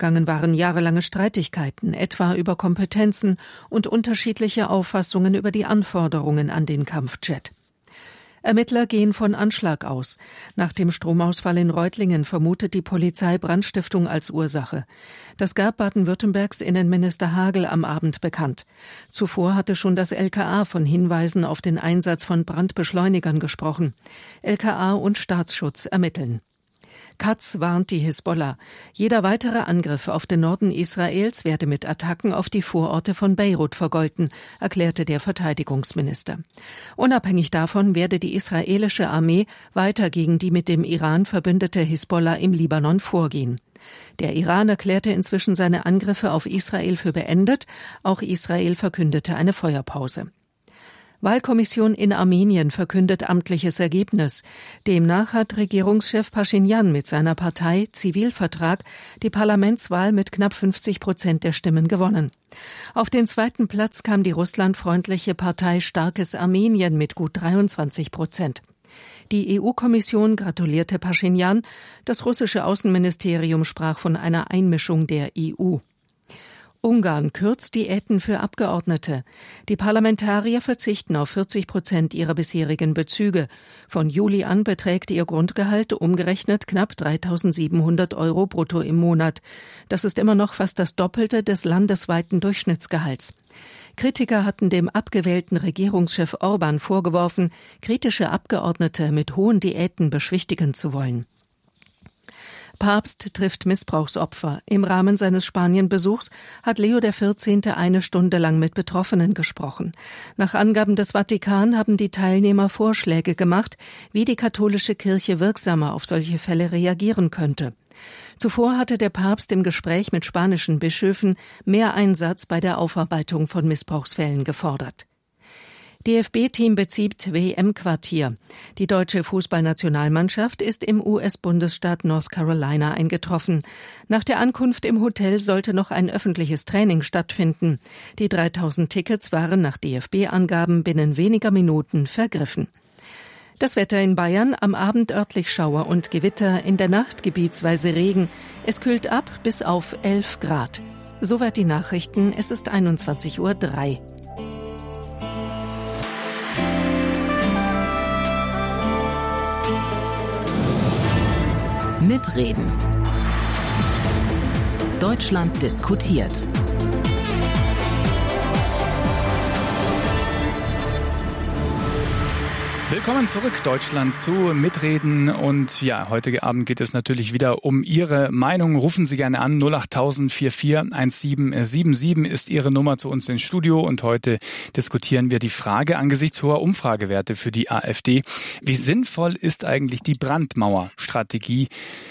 ausgegangen waren jahrelange Streitigkeiten, etwa über Kompetenzen und unterschiedliche Auffassungen über die Anforderungen an den Kampfjet. Ermittler gehen von Anschlag aus. Nach dem Stromausfall in Reutlingen vermutet die Polizei Brandstiftung als Ursache. Das gab Baden-Württembergs Innenminister Hagel am Abend bekannt. Zuvor hatte schon das LKA von Hinweisen auf den Einsatz von Brandbeschleunigern gesprochen. LKA und Staatsschutz ermitteln. Katz warnt die Hisbollah. Jeder weitere Angriff auf den Norden Israels werde mit Attacken auf die Vororte von Beirut vergolten, erklärte der Verteidigungsminister. Unabhängig davon werde die israelische Armee weiter gegen die mit dem Iran verbündete Hisbollah im Libanon vorgehen. Der Iran erklärte inzwischen seine Angriffe auf Israel für beendet. Auch Israel verkündete eine Feuerpause. Wahlkommission in Armenien verkündet amtliches Ergebnis. Demnach hat Regierungschef Paschinjan mit seiner Partei Zivilvertrag die Parlamentswahl mit knapp 50% der Stimmen gewonnen. Auf den zweiten Platz kam die russlandfreundliche Partei Starkes Armenien mit gut 23%. Die EU-Kommission gratulierte Paschinjan. Das russische Außenministerium sprach von einer Einmischung der EU. Ungarn kürzt Diäten für Abgeordnete. Die Parlamentarier verzichten auf 40% ihrer bisherigen Bezüge. Von Juli an beträgt ihr Grundgehalt umgerechnet knapp 3.700 € brutto im Monat. Das ist immer noch fast das Doppelte des landesweiten Durchschnittsgehalts. Kritiker hatten dem abgewählten Regierungschef Orban vorgeworfen, kritische Abgeordnete mit hohen Diäten beschwichtigen zu wollen. Papst trifft Missbrauchsopfer. Im Rahmen seines Spanienbesuchs hat Leo XIV. Eine Stunde lang mit Betroffenen gesprochen. Nach Angaben des Vatikan haben die Teilnehmer Vorschläge gemacht, wie die katholische Kirche wirksamer auf solche Fälle reagieren könnte. Zuvor hatte der Papst im Gespräch mit spanischen Bischöfen mehr Einsatz bei der Aufarbeitung von Missbrauchsfällen gefordert. DFB-Team bezieht WM-Quartier. Die deutsche Fußballnationalmannschaft ist im US-Bundesstaat North Carolina eingetroffen. Nach der Ankunft im Hotel sollte noch ein öffentliches Training stattfinden. Die 3.000 Tickets waren nach DFB-Angaben binnen weniger Minuten vergriffen. Das Wetter in Bayern, am Abend örtlich Schauer und Gewitter, in der Nacht gebietsweise Regen. Es kühlt ab bis auf 11 Grad. Soweit die Nachrichten, es ist 21:03 Uhr. Mitreden. Deutschland diskutiert. Willkommen zurück, Deutschland, zu Mitreden. Und ja, heute Abend geht es natürlich wieder um Ihre Meinung. Rufen Sie gerne an. 08000 44 1777 ist Ihre Nummer zu uns ins Studio. Und heute diskutieren wir die Frage angesichts hoher Umfragewerte für die AfD. Wie sinnvoll ist eigentlich die Brandmauerstrategie,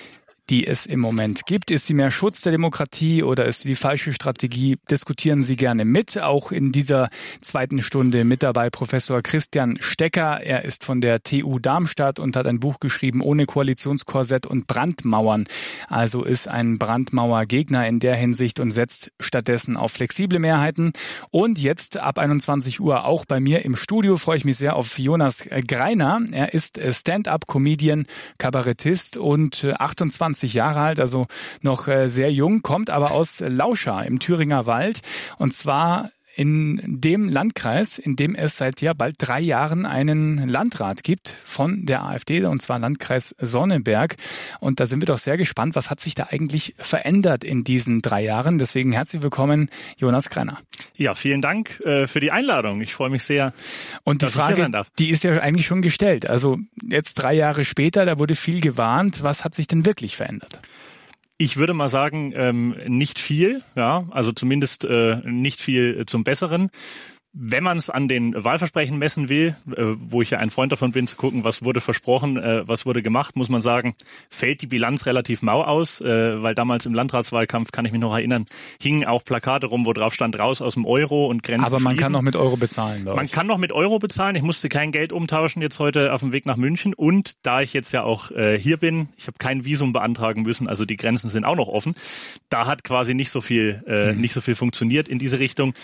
die es im Moment gibt? Ist sie mehr Schutz der Demokratie oder ist sie die falsche Strategie? Diskutieren Sie gerne mit. Auch in dieser zweiten Stunde mit dabei Professor Christian Stecker. Er ist von der TU Darmstadt und hat ein Buch geschrieben, Ohne Koalitionskorsett und Brandmauern. Also ist ein Brandmauergegner in der Hinsicht und setzt stattdessen auf flexible Mehrheiten. Und jetzt ab 21 Uhr auch bei mir im Studio freue ich mich sehr auf Jonas Greiner. Er ist Stand-up-Comedian, Kabarettist und 28 Jahre alt, also noch sehr jung, kommt aber aus Lauschar im Thüringer Wald und zwar in dem Landkreis, in dem es seit bald 3 Jahren einen Landrat gibt von der AfD, und zwar Landkreis Sonneberg. Und da sind wir doch sehr gespannt, was hat sich da eigentlich verändert in diesen 3 Jahren. Deswegen herzlich willkommen, Jonas Greiner. Ja, vielen Dank für die Einladung. Ich freue mich sehr, und die Frage, die ist ja eigentlich schon gestellt. Also jetzt 3 Jahre später, da wurde viel gewarnt. Was hat sich denn wirklich verändert? Ich würde mal sagen, nicht viel, ja, also zumindest nicht viel zum Besseren. Wenn man es an den Wahlversprechen messen will, wo ich ja ein Freund davon bin, zu gucken, was wurde versprochen, was wurde gemacht, muss man sagen, fällt die Bilanz relativ mau aus, weil damals im Landratswahlkampf, kann ich mich noch erinnern, hingen auch Plakate rum, wo drauf stand, raus aus dem Euro und Grenzen Aber man schließen. kann noch mit Euro bezahlen. Man kann noch mit Euro bezahlen. Ich musste kein Geld umtauschen jetzt heute auf dem Weg nach München. Und da ich jetzt ja auch hier bin, ich habe kein Visum beantragen müssen, also die Grenzen sind auch noch offen. Da hat quasi nicht so viel funktioniert in diese Richtung.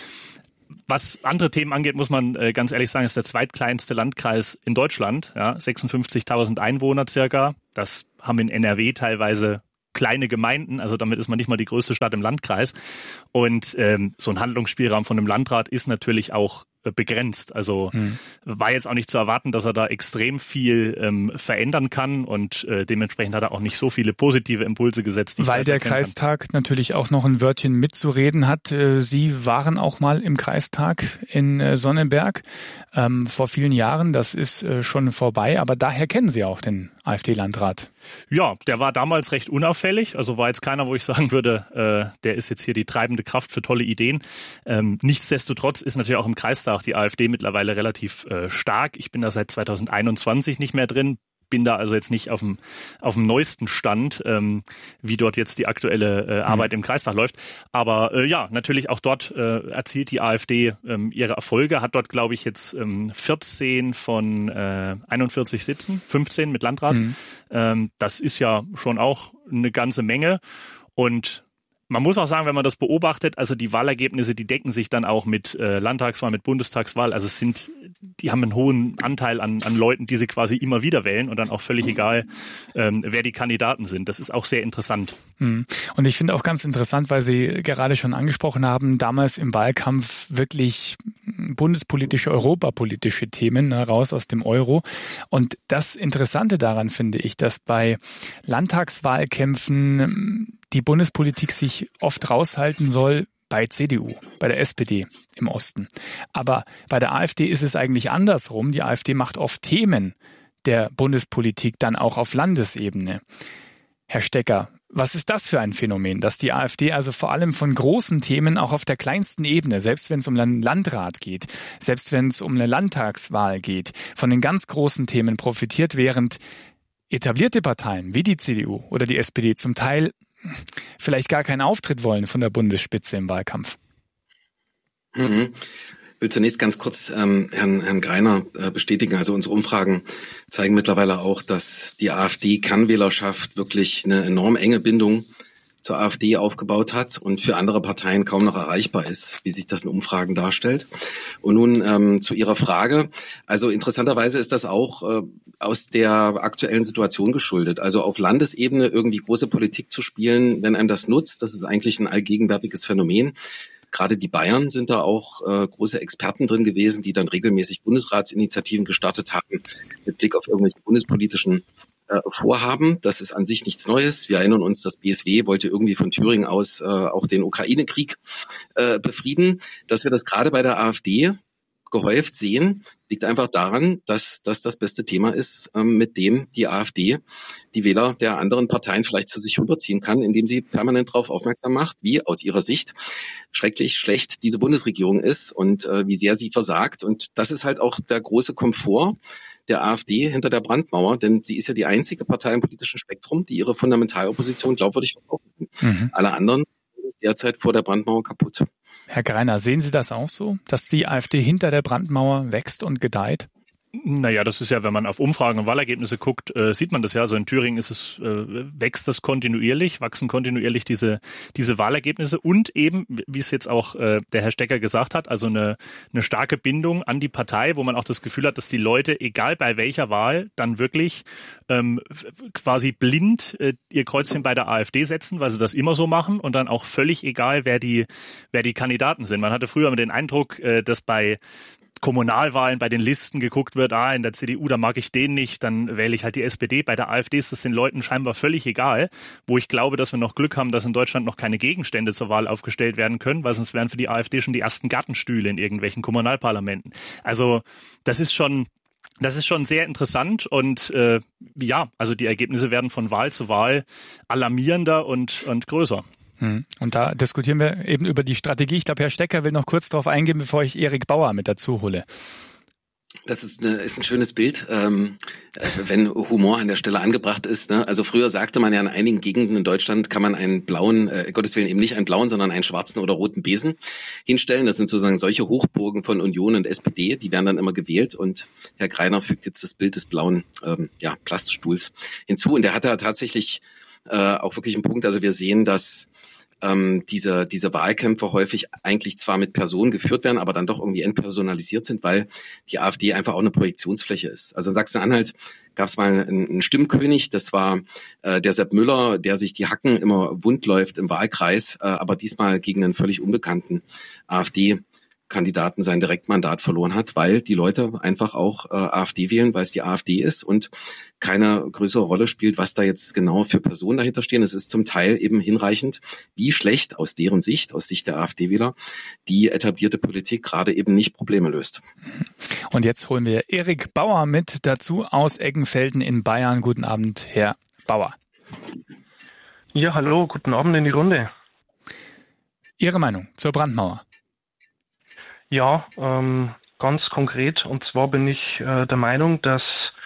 Was andere Themen angeht, muss man ganz ehrlich sagen, ist der zweitkleinste Landkreis in Deutschland, ja, 56.000 Einwohner circa. Das haben in NRW teilweise kleine Gemeinden, also damit ist man nicht mal die größte Stadt im Landkreis. Und so ein Handlungsspielraum von einem Landrat ist natürlich auch begrenzt. Also war jetzt auch nicht zu erwarten, dass er da extrem viel verändern kann und dementsprechend hat er auch nicht so viele positive Impulse gesetzt. Weil der Kreistag natürlich auch noch ein Wörtchen mitzureden hat. Sie waren auch mal im Kreistag in Sonneberg vor vielen Jahren. Das ist schon vorbei, aber daher kennen Sie auch den AfD-Landrat. Ja, der war damals recht unauffällig. Also war jetzt keiner, wo ich sagen würde, der ist jetzt hier die treibende Kraft für tolle Ideen. Nichtsdestotrotz ist natürlich auch im Kreistag die AfD mittlerweile relativ stark. Ich bin da seit 2021 nicht mehr drin. Bin da also jetzt nicht auf dem neuesten Stand, wie dort jetzt die aktuelle Arbeit im Kreistag läuft. Aber ja, natürlich auch dort erzielt die AfD ihre Erfolge, hat dort, glaube ich, jetzt 14 von 41 Sitzen, 15 mit Landrat. Das ist ja schon auch eine ganze Menge. Und man muss auch sagen, wenn man das beobachtet, also die Wahlergebnisse, die decken sich dann auch mit Landtagswahl, mit Bundestagswahl. Also die haben einen hohen Anteil an Leuten, die sie quasi immer wieder wählen und dann auch völlig egal, wer die Kandidaten sind. Das ist auch sehr interessant. Und ich finde auch ganz interessant, weil Sie gerade schon angesprochen haben, damals im Wahlkampf wirklich bundespolitische, europapolitische Themen, raus aus dem Euro. Und das Interessante daran finde ich, dass bei Landtagswahlkämpfen die Bundespolitik sich oft raushalten soll bei CDU, bei der SPD im Osten. Aber bei der AfD ist es eigentlich andersrum. Die AfD macht oft Themen der Bundespolitik dann auch auf Landesebene. Herr Stecker, was ist das für ein Phänomen, dass die AfD also vor allem von großen Themen auch auf der kleinsten Ebene, selbst wenn es um einen Landrat geht, selbst wenn es um eine Landtagswahl geht, von den ganz großen Themen profitiert, während etablierte Parteien wie die CDU oder die SPD zum Teil vielleicht gar keinen Auftritt wollen von der Bundesspitze im Wahlkampf? Ich will zunächst ganz kurz Herrn Greiner bestätigen. Also unsere Umfragen zeigen mittlerweile auch, dass die AfD-Kernwählerschaft wirklich eine enorm enge Bindung zur AfD aufgebaut hat und für andere Parteien kaum noch erreichbar ist, wie sich das in Umfragen darstellt. Und nun zu Ihrer Frage. Also interessanterweise ist das auch aus der aktuellen Situation geschuldet. Also auf Landesebene irgendwie große Politik zu spielen, wenn einem das nutzt, das ist eigentlich ein allgegenwärtiges Phänomen. Gerade die Bayern sind da auch große Experten drin gewesen, die dann regelmäßig Bundesratsinitiativen gestartet haben mit Blick auf irgendwelche bundespolitischen Vorhaben. Das ist an sich nichts Neues. Wir erinnern uns, das BSW wollte irgendwie von Thüringen aus auch den Ukraine-Krieg befrieden. Dass wir das gerade bei der AfD gehäuft sehen, liegt einfach daran, dass das das beste Thema ist, mit dem die AfD die Wähler der anderen Parteien vielleicht zu sich rüberziehen kann, indem sie permanent darauf aufmerksam macht, wie aus ihrer Sicht schrecklich schlecht diese Bundesregierung ist und wie sehr sie versagt. Und das ist halt auch der große Komfort der AfD hinter der Brandmauer, denn sie ist ja die einzige Partei im politischen Spektrum, die ihre Fundamentalopposition glaubwürdig verkaufen kann. Alle anderen sind derzeit vor der Brandmauer kaputt. Herr Greiner, sehen Sie das auch so, dass die AfD hinter der Brandmauer wächst und gedeiht? Naja, das ist ja, wenn man auf Umfragen und Wahlergebnisse guckt, sieht man das ja. Also in Thüringen wächst das kontinuierlich, wachsen kontinuierlich diese Wahlergebnisse und eben, wie es jetzt auch der Herr Stecker gesagt hat, also eine starke Bindung an die Partei, wo man auch das Gefühl hat, dass die Leute, egal bei welcher Wahl, dann wirklich quasi blind ihr Kreuzchen bei der AfD setzen, weil sie das immer so machen und dann auch völlig egal, wer die Kandidaten sind. Man hatte früher immer den Eindruck, dass bei Kommunalwahlen bei den Listen geguckt wird, in der CDU, da mag ich den nicht, dann wähle ich halt die SPD. Bei der AfD ist das den Leuten scheinbar völlig egal, wo ich glaube, dass wir noch Glück haben, dass in Deutschland noch keine Gegenstände zur Wahl aufgestellt werden können, weil sonst wären für die AfD schon die ersten Gartenstühle in irgendwelchen Kommunalparlamenten. Also das ist schon sehr interessant und also die Ergebnisse werden von Wahl zu Wahl alarmierender und größer. Und da diskutieren wir eben über die Strategie. Ich glaube, Herr Stecker will noch kurz darauf eingehen, bevor ich Erik Bauer mit dazu hole. Das ist ein schönes Bild, wenn Humor an der Stelle angebracht ist. Ne? Also früher sagte man ja, in einigen Gegenden in Deutschland kann man einen blauen, Gottes Willen eben nicht einen blauen, sondern einen schwarzen oder roten Besen hinstellen. Das sind sozusagen solche Hochburgen von Union und SPD, die werden dann immer gewählt. Und Herr Greiner fügt jetzt das Bild des blauen Plaststuhls hinzu. Und der hat da tatsächlich auch wirklich einen Punkt. Also wir sehen, dass diese Wahlkämpfe häufig eigentlich zwar mit Personen geführt werden, aber dann doch irgendwie entpersonalisiert sind, weil die AfD einfach auch eine Projektionsfläche ist. Also in Sachsen-Anhalt gab es mal einen Stimmkönig, das war der Sepp Müller, der sich die Hacken immer wund läuft im Wahlkreis, aber diesmal gegen einen völlig unbekannten AfD-Kandidaten sein Direktmandat verloren hat, weil die Leute einfach auch AfD wählen, weil es die AfD ist und keine größere Rolle spielt, was da jetzt genau für Personen dahinter stehen. Es ist zum Teil eben hinreichend, wie schlecht aus deren Sicht, aus Sicht der AfD-Wähler, die etablierte Politik gerade eben nicht Probleme löst. Und jetzt holen wir Erik Bauer mit dazu aus Eggenfelden in Bayern. Guten Abend, Herr Bauer. Ja, hallo, guten Abend in die Runde. Ihre Meinung zur Brandmauer? Ja, ganz konkret. Und zwar bin ich der Meinung, dass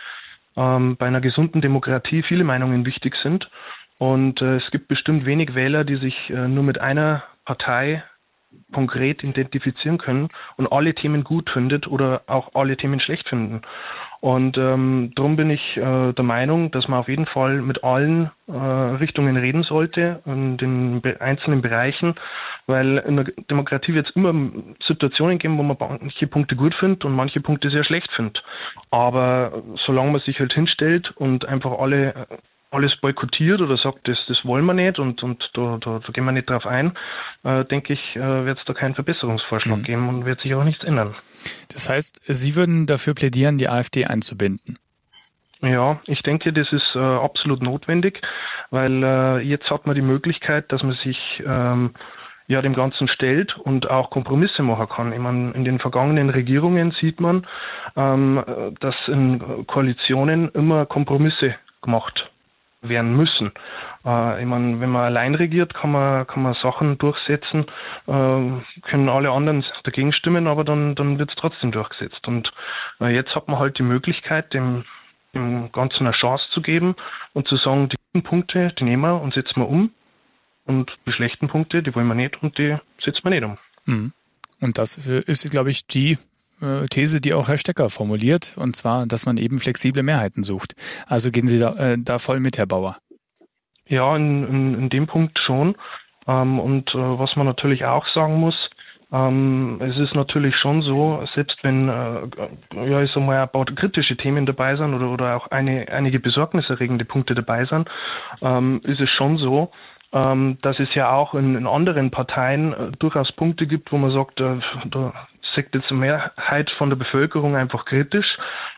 bei einer gesunden Demokratie viele Meinungen wichtig sind. Und es gibt bestimmt wenig Wähler, die sich nur mit einer Partei konkret identifizieren können und alle Themen gut findet oder auch alle Themen schlecht finden. Und darum bin ich der Meinung, dass man auf jeden Fall mit allen Richtungen reden sollte, in den einzelnen Bereichen, weil in der Demokratie wird es immer Situationen geben, wo man manche Punkte gut findet und manche Punkte sehr schlecht findet. Aber solange man sich halt hinstellt und einfach alles boykottiert oder sagt, das wollen wir nicht und da gehen wir nicht drauf ein, denke ich, wird es da keinen Verbesserungsvorschlag geben und wird sich auch nichts ändern. Das heißt, Sie würden dafür plädieren, die AfD einzubinden? Ja, ich denke, das ist absolut notwendig, weil jetzt hat man die Möglichkeit, dass man sich dem Ganzen stellt und auch Kompromisse machen kann. Ich meine, in den vergangenen Regierungen sieht man, dass in Koalitionen immer Kompromisse gemacht werden müssen. Ich meine, wenn man allein regiert, kann man Sachen durchsetzen, können alle anderen dagegen stimmen, aber dann wird es trotzdem durchgesetzt. Und jetzt hat man halt die Möglichkeit, dem Ganzen eine Chance zu geben und zu sagen, die guten Punkte, die nehmen wir und setzen wir um und die schlechten Punkte, die wollen wir nicht und die setzen wir nicht um. Und das ist, glaube ich, die These, die auch Herr Stecker formuliert, und zwar, dass man eben flexible Mehrheiten sucht. Also gehen Sie da voll mit, Herr Bauer? Ja, in dem Punkt schon. Und was man natürlich auch sagen muss, es ist natürlich schon so, selbst wenn ich sag mal, ein paar kritische Themen dabei sind oder auch einige besorgniserregende Punkte dabei sind, ist es schon so, dass es ja auch in anderen Parteien durchaus Punkte gibt, wo man sagt, da sagt jetzt eine Mehrheit von der Bevölkerung einfach kritisch.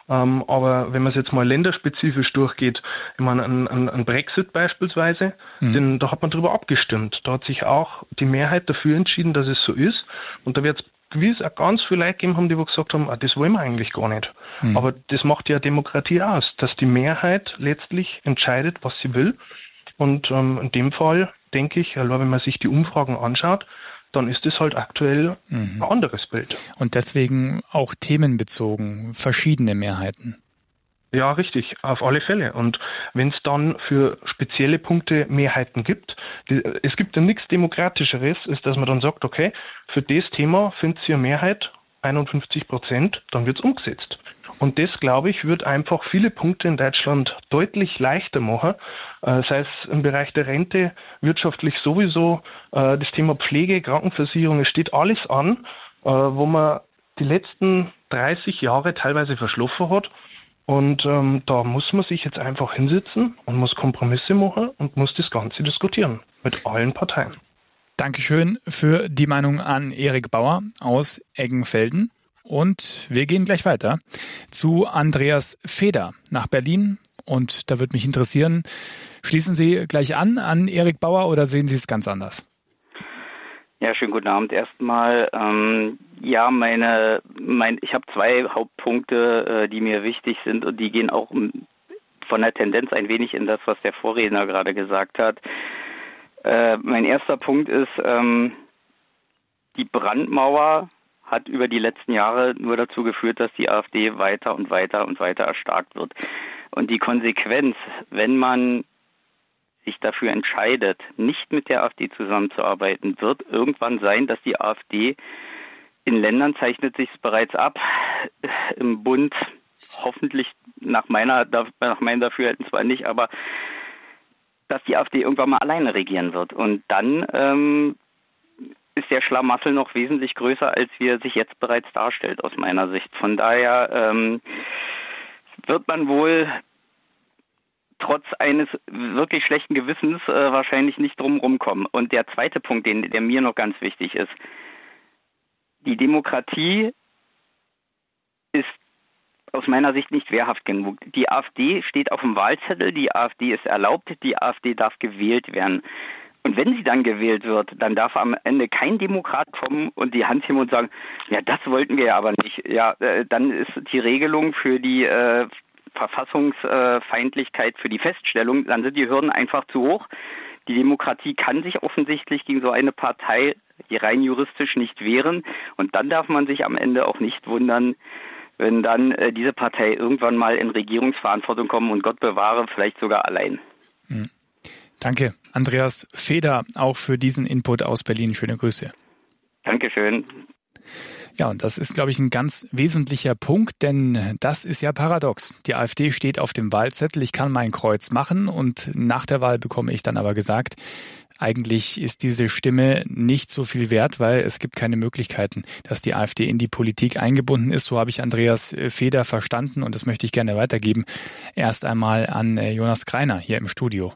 Aber wenn man es jetzt mal länderspezifisch durchgeht, ich meine, an Brexit beispielsweise, denn da hat man darüber abgestimmt. Da hat sich auch die Mehrheit dafür entschieden, dass es so ist. Und da wird es gewiss auch ganz viele Leute gegeben haben, die gesagt haben, das wollen wir eigentlich gar nicht. Aber das macht ja Demokratie aus, dass die Mehrheit letztlich entscheidet, was sie will. Und in dem Fall denke ich, wenn man sich die Umfragen anschaut, dann ist es halt aktuell ein anderes Bild. Und deswegen auch themenbezogen, verschiedene Mehrheiten. Ja, richtig, auf alle Fälle. Und wenn es dann für spezielle Punkte Mehrheiten gibt, es gibt ja nichts Demokratischeres, ist, dass man dann sagt, okay, für das Thema findet ihr Mehrheit, 51%, dann wird es umgesetzt. Und das, glaube ich, wird einfach viele Punkte in Deutschland deutlich leichter machen, sei es im Bereich der Rente, wirtschaftlich sowieso, das Thema Pflege, Krankenversicherung, es steht alles an, wo man die letzten 30 Jahre teilweise verschlafen hat. Und da muss man sich jetzt einfach hinsetzen und muss Kompromisse machen und muss das Ganze diskutieren mit allen Parteien. Dankeschön für die Meinung an Erik Bauer aus Eggenfelden. Und wir gehen gleich weiter zu Andreas Feder nach Berlin. Und da würde mich interessieren, schließen Sie gleich an Erik Bauer oder sehen Sie es ganz anders? Ja, schönen guten Abend erstmal. Ich habe zwei Hauptpunkte, die mir wichtig sind und die gehen auch von der Tendenz ein wenig in das, was der Vorredner gerade gesagt hat. Mein erster Punkt ist, die Brandmauer hat über die letzten Jahre nur dazu geführt, dass die AfD weiter und weiter und weiter erstarkt wird. Und die Konsequenz, wenn man sich dafür entscheidet, nicht mit der AfD zusammenzuarbeiten, wird irgendwann sein, dass die AfD in Ländern zeichnet sich es bereits ab, im Bund hoffentlich nach meinem Dafürhalten zwar nicht, aber dass die AfD irgendwann mal alleine regieren wird. Und dann ist der Schlamassel noch wesentlich größer, als wie er sich jetzt bereits darstellt, aus meiner Sicht. Von daher wird man wohl trotz eines wirklich schlechten Gewissens wahrscheinlich nicht drum rumkommen. Und der zweite Punkt, der mir noch ganz wichtig ist: Die Demokratie ist aus meiner Sicht nicht wehrhaft genug. Die AfD steht auf dem Wahlzettel, die AfD ist erlaubt, die AfD darf gewählt werden. Und wenn sie dann gewählt wird, dann darf am Ende kein Demokrat kommen und die Hand heben und sagen, ja, das wollten wir ja aber nicht. Ja, dann ist die Regelung für die Verfassungsfeindlichkeit, für die Feststellung, dann sind die Hürden einfach zu hoch. Die Demokratie kann sich offensichtlich gegen so eine Partei rein juristisch nicht wehren. Und dann darf man sich am Ende auch nicht wundern, wenn dann diese Partei irgendwann mal in Regierungsverantwortung kommt und Gott bewahre, vielleicht sogar allein. Danke, Andreas Feder, auch für diesen Input aus Berlin. Schöne Grüße. Dankeschön. Ja, und das ist, glaube ich, ein ganz wesentlicher Punkt, denn das ist ja paradox. Die AfD steht auf dem Wahlzettel, ich kann mein Kreuz machen und nach der Wahl bekomme ich dann aber gesagt, eigentlich ist diese Stimme nicht so viel wert, weil es gibt keine Möglichkeiten, dass die AfD in die Politik eingebunden ist. So habe ich Andreas Feder verstanden und das möchte ich gerne weitergeben. Erst einmal an Jonas Greiner hier im Studio.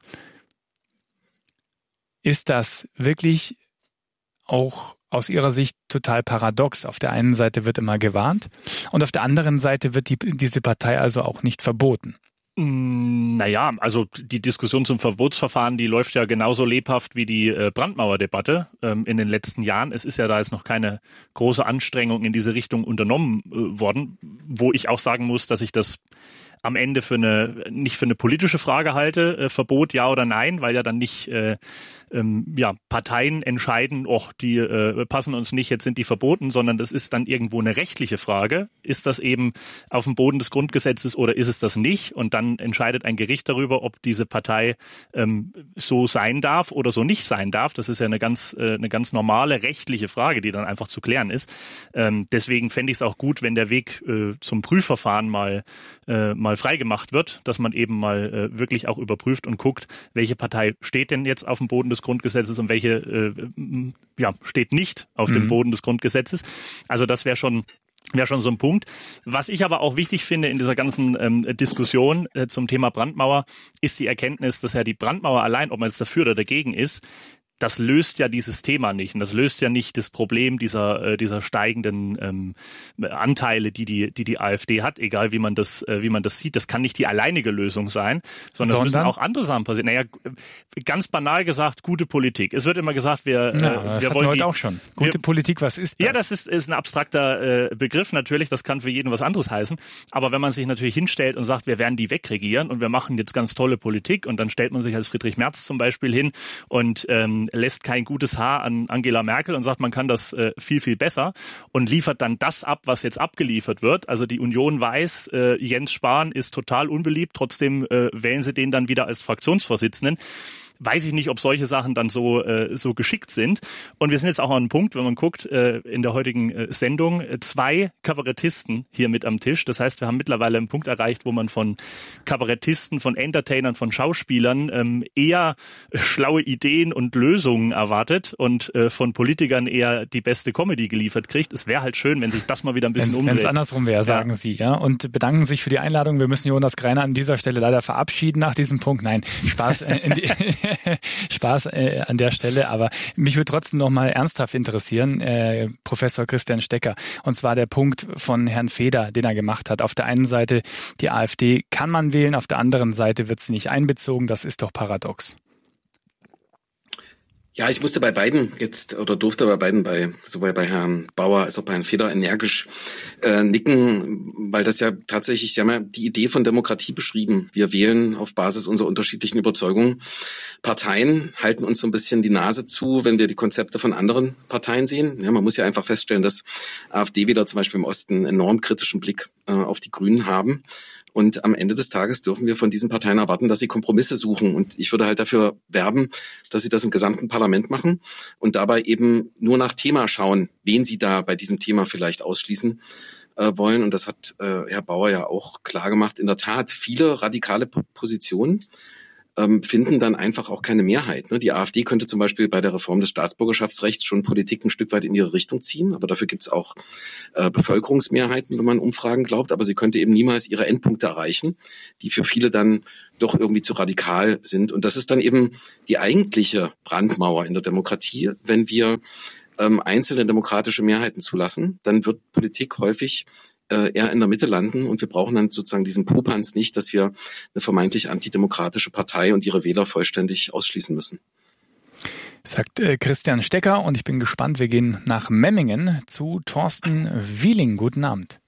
Ist das wirklich auch aus Ihrer Sicht total paradox? Auf der einen Seite wird immer gewarnt und auf der anderen Seite wird diese Partei also auch nicht verboten. Naja, also die Diskussion zum Verbotsverfahren, die läuft ja genauso lebhaft wie die Brandmauerdebatte in den letzten Jahren. Es ist ja da jetzt noch keine große Anstrengung in diese Richtung unternommen worden, wo ich auch sagen muss, dass ich das am Ende nicht für eine politische Frage halte, Verbot ja oder nein, weil ja dann nicht Parteien entscheiden, die passen uns nicht, jetzt sind die verboten, sondern das ist dann irgendwo eine rechtliche Frage. Ist das eben auf dem Boden des Grundgesetzes oder ist es das nicht? Und dann entscheidet ein Gericht darüber, ob diese Partei so sein darf oder so nicht sein darf. Das ist ja eine ganz normale rechtliche Frage, die dann einfach zu klären ist. Deswegen fände ich es auch gut, wenn der Weg zum Prüfverfahren mal freigemacht wird, dass man eben mal wirklich auch überprüft und guckt, welche Partei steht denn jetzt auf dem Boden des Grundgesetzes und welche steht nicht auf dem Boden des Grundgesetzes. Also das wäre schon so ein Punkt. Was ich aber auch wichtig finde in dieser ganzen Diskussion zum Thema Brandmauer, ist die Erkenntnis, dass ja die Brandmauer allein, ob man jetzt dafür oder dagegen ist, das löst ja dieses Thema nicht. Und das löst ja nicht das Problem dieser steigenden Anteile, die AfD hat, egal wie man das sieht. Das kann nicht die alleinige Lösung sein, sondern es müssen auch andere Sachen passieren. Naja, ganz banal gesagt, gute Politik. Es wird immer gesagt, wir wollen heute auch schon. Gute Politik, was ist das? Ja, das ist ein abstrakter Begriff natürlich. Das kann für jeden was anderes heißen. Aber wenn man sich natürlich hinstellt und sagt, wir werden die wegregieren und wir machen jetzt ganz tolle Politik und dann stellt man sich als Friedrich Merz zum Beispiel hin und lässt kein gutes Haar an Angela Merkel und sagt, man kann das viel, viel besser und liefert dann das ab, was jetzt abgeliefert wird. Also die Union weiß, Jens Spahn ist total unbeliebt, trotzdem wählen sie den dann wieder als Fraktionsvorsitzenden. Weiß ich nicht, ob solche Sachen dann so geschickt sind. Und wir sind jetzt auch an einem Punkt, wenn man guckt, in der heutigen Sendung, 2 Kabarettisten hier mit am Tisch. Das heißt, wir haben mittlerweile einen Punkt erreicht, wo man von Kabarettisten, von Entertainern, von Schauspielern eher schlaue Ideen und Lösungen erwartet und von Politikern eher die beste Comedy geliefert kriegt. Es wäre halt schön, wenn sich das mal wieder ein bisschen umdreht. Wenn es andersrum wäre, sagen Sie, ja. Und bedanken sich für die Einladung. Wir müssen Jonas Greiner an dieser Stelle leider verabschieden nach diesem Punkt. Nein, Spaß Spaß an der Stelle, aber mich würde trotzdem noch mal ernsthaft interessieren, Professor Christian Stecker, und zwar der Punkt von Herrn Feder, den er gemacht hat. Auf der einen Seite, die AfD kann man wählen, auf der anderen Seite wird sie nicht einbezogen. Das ist doch paradox. Ja, ich musste bei beiden durfte bei beiden, sowohl bei Herrn Bauer als auch bei Herrn Feder energisch nicken, weil das ja tatsächlich, Sie haben ja die Idee von Demokratie beschrieben. Wir wählen auf Basis unserer unterschiedlichen Überzeugungen. Parteien halten uns so ein bisschen die Nase zu, wenn wir die Konzepte von anderen Parteien sehen. Ja, man muss ja einfach feststellen, dass AfD-Wähler zum Beispiel im Osten einen enorm kritischen Blick auf die Grünen haben. Und am Ende des Tages dürfen wir von diesen Parteien erwarten, dass sie Kompromisse suchen. Und ich würde halt dafür werben, dass sie das im gesamten Parlament machen und dabei eben nur nach Thema schauen, wen sie da bei diesem Thema vielleicht ausschließen wollen. Und das hat Herr Bauer ja auch klar gemacht. In der Tat viele radikale Positionen, finden dann einfach auch keine Mehrheit. Ne? Die AfD könnte zum Beispiel bei der Reform des Staatsbürgerschaftsrechts schon Politik ein Stück weit in ihre Richtung ziehen, aber dafür gibt es auch Bevölkerungsmehrheiten, wenn man Umfragen glaubt, aber sie könnte eben niemals ihre Endpunkte erreichen, die für viele dann doch irgendwie zu radikal sind. Und das ist dann eben die eigentliche Brandmauer in der Demokratie. Wenn wir einzelne demokratische Mehrheiten zulassen, dann wird Politik häufig eher in der Mitte landen und wir brauchen dann sozusagen diesen Popanz nicht, dass wir eine vermeintlich antidemokratische Partei und ihre Wähler vollständig ausschließen müssen. Sagt Christian Stecker und ich bin gespannt, wir gehen nach Memmingen zu Thorsten Wieling. Guten Abend.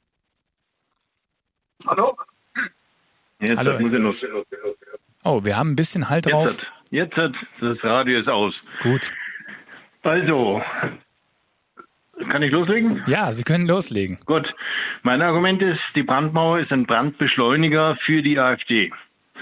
Hallo? Jetzt Hallo. muss ich noch. Oh, wir haben ein bisschen Halt drauf. Jetzt das Radio ist aus. Gut. Also, kann ich loslegen? Ja, Sie können loslegen. Gut. Mein Argument ist, die Brandmauer ist ein Brandbeschleuniger für die AfD.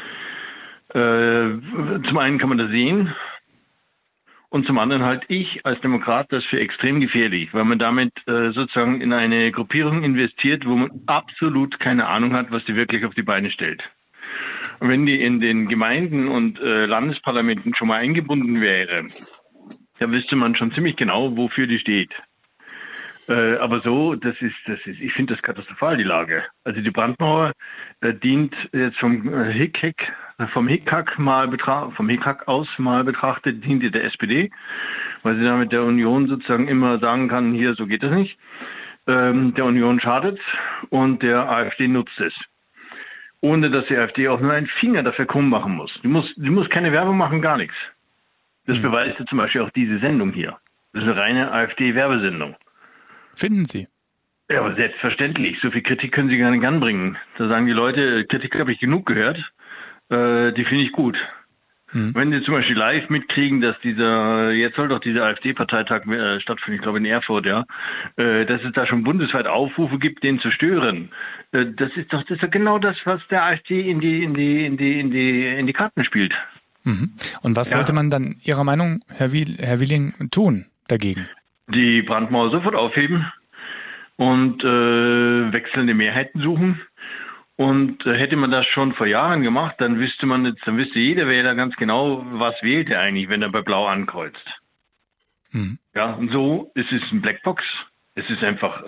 Zum einen kann man das sehen und zum anderen halte ich als Demokrat das für extrem gefährlich, weil man damit sozusagen in eine Gruppierung investiert, wo man absolut keine Ahnung hat, was die wirklich auf die Beine stellt. Und wenn die in den Gemeinden und Landesparlamenten schon mal eingebunden wäre, dann wüsste man schon ziemlich genau, wofür die steht. Aber so, ich finde das katastrophal, die Lage. Also die Brandmauer dient jetzt vom Hickhack aus mal betrachtet, dient die der SPD, weil sie damit der Union sozusagen immer sagen kann, hier, so geht das nicht. Der Union schadet's und der AfD nutzt es. Ohne dass die AfD auch nur einen Finger dafür krumm machen muss. Die muss keine Werbung machen, gar nichts. Das beweist ja zum Beispiel auch diese Sendung hier. Das ist eine reine AfD-Werbesendung. Finden Sie? Ja, aber selbstverständlich. So viel Kritik können Sie gar nicht anbringen. Da sagen die Leute, Kritik habe ich genug gehört. Die finde ich gut. Wenn Sie zum Beispiel live mitkriegen, dass jetzt soll doch dieser AfD-Parteitag stattfinden, ich glaube in Erfurt, ja, dass es da schon bundesweit Aufrufe gibt, den zu stören. Das ist doch genau das, was der AfD in die Karten spielt. Und was sollte man dann Ihrer Meinung, Herr Wieling, tun dagegen? Die Brandmauer sofort aufheben und wechselnde Mehrheiten suchen. Und hätte man das schon vor Jahren gemacht, dann wüsste jeder Wähler ganz genau, was wählt er eigentlich, wenn er bei Blau ankreuzt. Ja, und so ist es ein Blackbox. Es ist einfach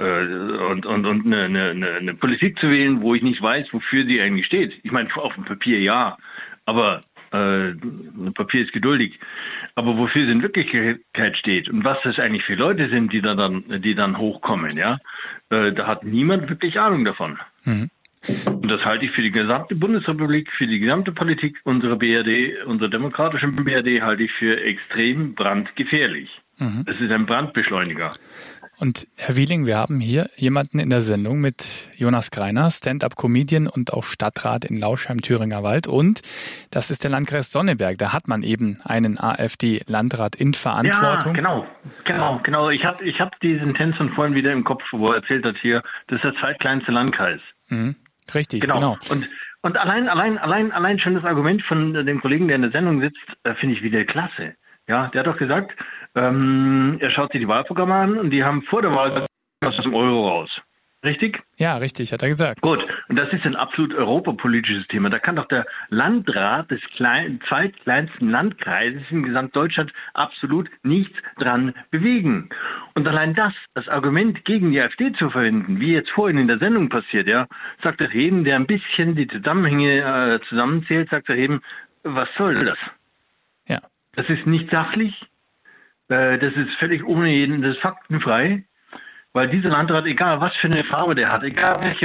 eine Politik zu wählen, wo ich nicht weiß, wofür sie eigentlich steht. Ich meine, auf dem Papier ja, aber Papier ist geduldig. Aber wofür sie in Wirklichkeit steht und was das eigentlich für Leute sind, die dann hochkommen, ja, da hat niemand wirklich Ahnung davon. Und das halte ich für die gesamte Bundesrepublik, für die gesamte Politik unserer BRD, unserer demokratischen BRD, halte ich für extrem brandgefährlich. Es ist ein Brandbeschleuniger. Und Herr Wieling, wir haben hier jemanden in der Sendung mit Jonas Greiner, Stand-up-Comedian und auch Stadtrat in Lauschheim-Thüringer Wald. Und das ist der Landkreis Sonneberg. Da hat man eben einen AfD-Landrat in Verantwortung. Ja, genau. Ich hab diesen Tänzer vorhin wieder im Kopf, wo er erzählt hat hier, das ist der zweitkleinste Landkreis. Richtig, genau. Und allein schon das Argument von dem Kollegen, der in der Sendung sitzt, finde ich wieder klasse. Ja, der hat doch gesagt, er schaut sich die Wahlprogramme an und die haben vor der Wahl aus dem Euro raus. Richtig? Ja, richtig, hat er gesagt. Gut, und das ist ein absolut europapolitisches Thema. Da kann doch der Landrat des zweitkleinsten Landkreises in Gesamtdeutschland absolut nichts dran bewegen. Und allein das, das Argument gegen die AfD zu verwenden, wie jetzt vorhin in der Sendung passiert, ja, sagt er eben, der ein bisschen die Zusammenhänge zusammenzählt, sagt er eben, was soll das? Ja. Das ist nicht sachlich, das ist völlig das ist faktenfrei, weil dieser Landrat, egal was für eine Farbe der hat, egal welcher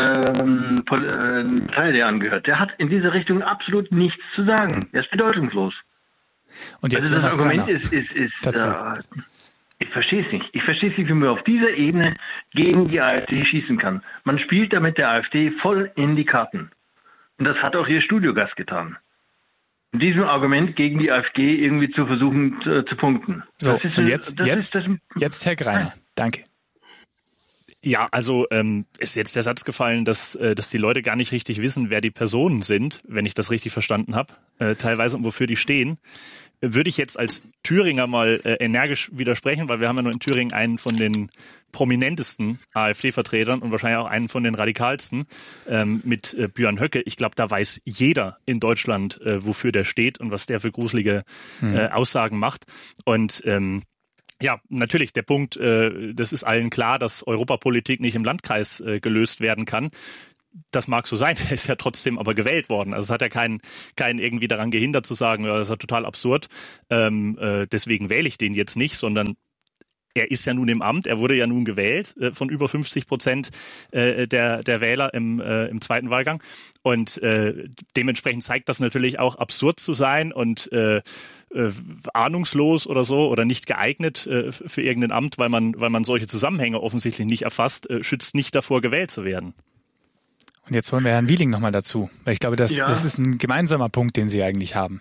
Partei der angehört, der hat in dieser Richtung absolut nichts zu sagen. Er ist bedeutungslos. Und jetzt also das Argument ist ich verstehe es nicht. Ich verstehe es nicht, wie man auf dieser Ebene gegen die AfD schießen kann. Man spielt damit der AfD voll in die Karten. Und das hat auch ihr Studiogast getan. Mit diesem Argument gegen die AfD irgendwie zu versuchen zu punkten. So, und jetzt Herr Greiner. Danke. Ja, also ist jetzt der Satz gefallen, dass die Leute gar nicht richtig wissen, wer die Personen sind, wenn ich das richtig verstanden habe, teilweise und wofür die stehen. würde ich jetzt als Thüringer mal energisch widersprechen, weil wir haben ja nur in Thüringen einen von den prominentesten AfD-Vertretern und wahrscheinlich auch einen von den radikalsten mit Björn Höcke. Ich glaube, da weiß jeder in Deutschland, wofür der steht und was der für gruselige Aussagen macht. Und ja, natürlich, der Punkt, das ist allen klar, dass Europapolitik nicht im Landkreis gelöst werden kann. Das mag so sein, er ist ja trotzdem aber gewählt worden. Also es hat ja keinen irgendwie daran gehindert zu sagen, ja, das ist ja total absurd, deswegen wähle ich den jetzt nicht, sondern er ist ja nun im Amt, er wurde ja nun gewählt von über 50% der Wähler im zweiten Wahlgang. Und dementsprechend zeigt das natürlich auch absurd zu sein und ahnungslos oder so oder nicht geeignet für irgendein Amt, weil man solche Zusammenhänge offensichtlich nicht erfasst, schützt nicht davor, gewählt zu werden. Und jetzt holen wir Herrn Wieling nochmal dazu, weil ich glaube, das ist ein gemeinsamer Punkt, den Sie eigentlich haben.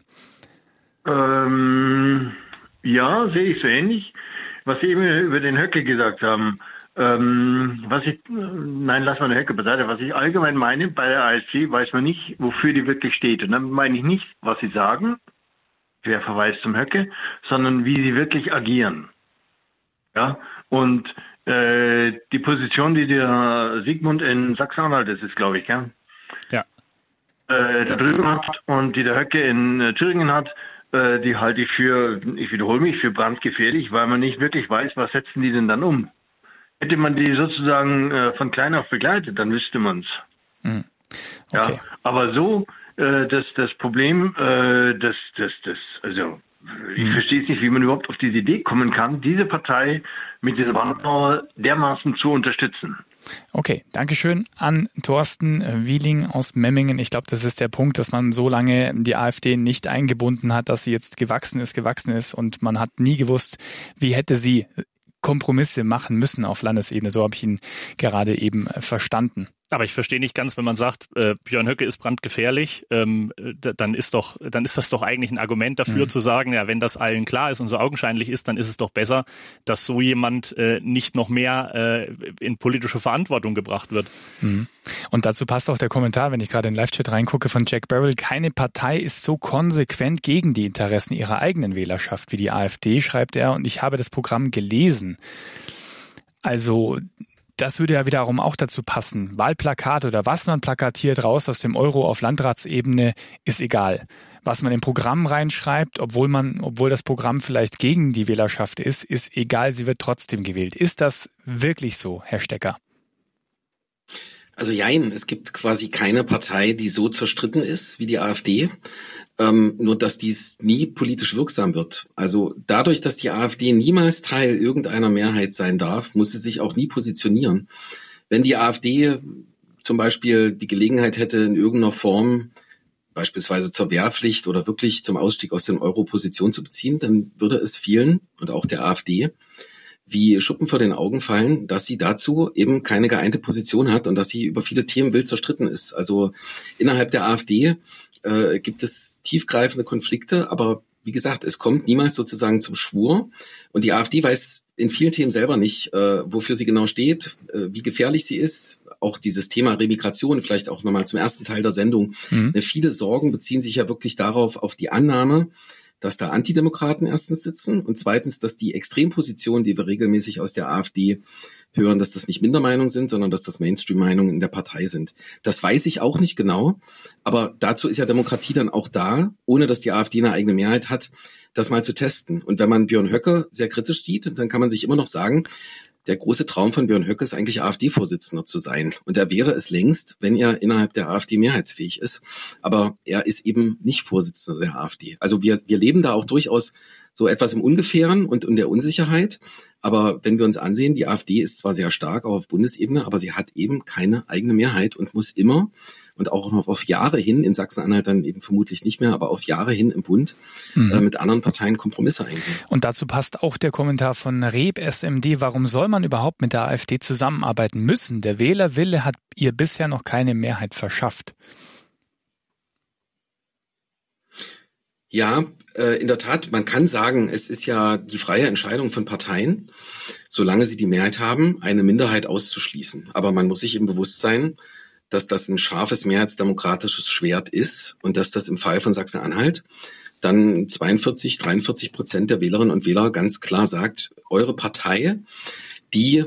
Ja, sehe ich so ähnlich. Was Sie eben über den Höcke gesagt haben, lassen wir den Höcke beiseite. Was ich allgemein meine, bei der AfD weiß man nicht, wofür die wirklich steht. Und dann meine ich nicht, was sie sagen, wer verweist zum Höcke, sondern wie sie wirklich agieren. Ja, und die Position, die der Sigmund in Sachsen-Anhalt, das ist, glaube ich, gell? Ja. Da drüben hat und die der Höcke in Thüringen hat, die halte ich wiederhole mich, für brandgefährlich, weil man nicht wirklich weiß, was setzen die denn dann um. Hätte man die sozusagen von klein auf begleitet, dann wüsste man's. Okay. Ja, aber so, das Problem, ich verstehe es nicht, wie man überhaupt auf diese Idee kommen kann, diese Partei mit dieser Brandmauer dermaßen zu unterstützen. Okay, Dankeschön an Thorsten Wieling aus Memmingen. Ich glaube, das ist der Punkt, dass man so lange die AfD nicht eingebunden hat, dass sie jetzt gewachsen ist und man hat nie gewusst, wie hätte sie Kompromisse machen müssen auf Landesebene. So habe ich ihn gerade eben verstanden. Aber ich verstehe nicht ganz, wenn man sagt, Björn Höcke ist brandgefährlich, dann ist das doch eigentlich ein Argument dafür zu sagen, ja, wenn das allen klar ist und so augenscheinlich ist, dann ist es doch besser, dass so jemand nicht noch mehr in politische Verantwortung gebracht wird. Und dazu passt auch der Kommentar, wenn ich gerade in den Live-Chat reingucke, von Jack Barrel. Keine Partei ist so konsequent gegen die Interessen ihrer eigenen Wählerschaft wie die AfD, schreibt er. Und ich habe das Programm gelesen. Also das würde ja wiederum auch dazu passen. Wahlplakat oder was man plakatiert raus aus dem Euro auf Landratsebene ist egal. Was man im Programm reinschreibt, obwohl das Programm vielleicht gegen die Wählerschaft ist egal, sie wird trotzdem gewählt. Ist das wirklich so, Herr Stecker? Also jein, es gibt quasi keine Partei, die so zerstritten ist wie die AfD. Nur dass dies nie politisch wirksam wird. Also dadurch, dass die AfD niemals Teil irgendeiner Mehrheit sein darf, muss sie sich auch nie positionieren. Wenn die AfD zum Beispiel die Gelegenheit hätte, in irgendeiner Form beispielsweise zur Wehrpflicht oder wirklich zum Ausstieg aus dem Euro Position zu beziehen, dann würde es vielen und auch der AfD wie Schuppen vor den Augen fallen, dass sie dazu eben keine geeinte Position hat und dass sie über viele Themen wild zerstritten ist. Also innerhalb der AfD gibt es tiefgreifende Konflikte, aber wie gesagt, es kommt niemals sozusagen zum Schwur. Und die AfD weiß in vielen Themen selber nicht, wofür sie genau steht, wie gefährlich sie ist. Auch dieses Thema Remigration, vielleicht auch nochmal zum ersten Teil der Sendung. Viele Sorgen beziehen sich ja wirklich darauf, auf die Annahme, dass da Antidemokraten erstens sitzen und zweitens, dass die Extrempositionen, die wir regelmäßig aus der AfD hören, dass das nicht Mindermeinungen sind, sondern dass das Mainstream-Meinungen in der Partei sind. Das weiß ich auch nicht genau, aber dazu ist ja Demokratie dann auch da, ohne dass die AfD eine eigene Mehrheit hat, das mal zu testen. Und wenn man Björn Höcke sehr kritisch sieht, dann kann man sich immer noch sagen, der große Traum von Björn Höcke ist eigentlich AfD-Vorsitzender zu sein. Und er wäre es längst, wenn er innerhalb der AfD mehrheitsfähig ist. Aber er ist eben nicht Vorsitzender der AfD. Also wir leben da auch durchaus so etwas im Ungefähren und in der Unsicherheit. Aber wenn wir uns ansehen, die AfD ist zwar sehr stark, auch auf Bundesebene, aber sie hat eben keine eigene Mehrheit und muss immer und auch noch auf Jahre hin, in Sachsen-Anhalt dann eben vermutlich nicht mehr, aber auf Jahre hin im Bund mit anderen Parteien Kompromisse eingehen. Und dazu passt auch der Kommentar von Reb SMD. Warum soll man überhaupt mit der AfD zusammenarbeiten müssen? Der Wählerwille hat ihr bisher noch keine Mehrheit verschafft. Ja, in der Tat, man kann sagen, es ist ja die freie Entscheidung von Parteien, solange sie die Mehrheit haben, eine Minderheit auszuschließen. Aber man muss sich im bewusst sein, dass das ein scharfes mehrheitsdemokratisches Schwert ist und dass das im Fall von Sachsen-Anhalt dann 43% der Wählerinnen und Wähler ganz klar sagt, eure Partei, die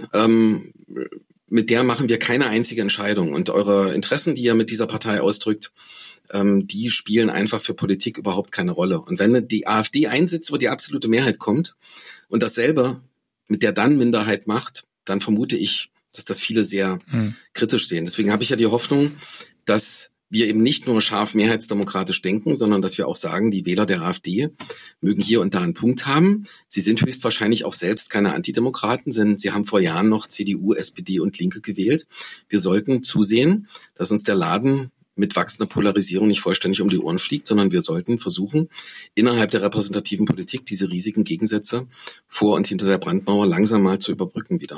mit der machen wir keine einzige Entscheidung. Und eure Interessen, die ihr mit dieser Partei ausdrückt, die spielen einfach für Politik überhaupt keine Rolle. Und wenn die AfD einsitzt, wo die absolute Mehrheit kommt und dasselbe mit der dann Minderheit macht, dann vermute ich, dass das viele sehr kritisch sehen. Deswegen habe ich ja die Hoffnung, dass wir eben nicht nur scharf mehrheitsdemokratisch denken, sondern dass wir auch sagen, die Wähler der AfD mögen hier und da einen Punkt haben. Sie sind höchstwahrscheinlich auch selbst keine Antidemokraten, denn sie haben vor Jahren noch CDU, SPD und Linke gewählt. Wir sollten zusehen, dass uns der Laden mit wachsender Polarisierung nicht vollständig um die Ohren fliegt, sondern wir sollten versuchen, innerhalb der repräsentativen Politik diese riesigen Gegensätze vor und hinter der Brandmauer langsam mal zu überbrücken wieder.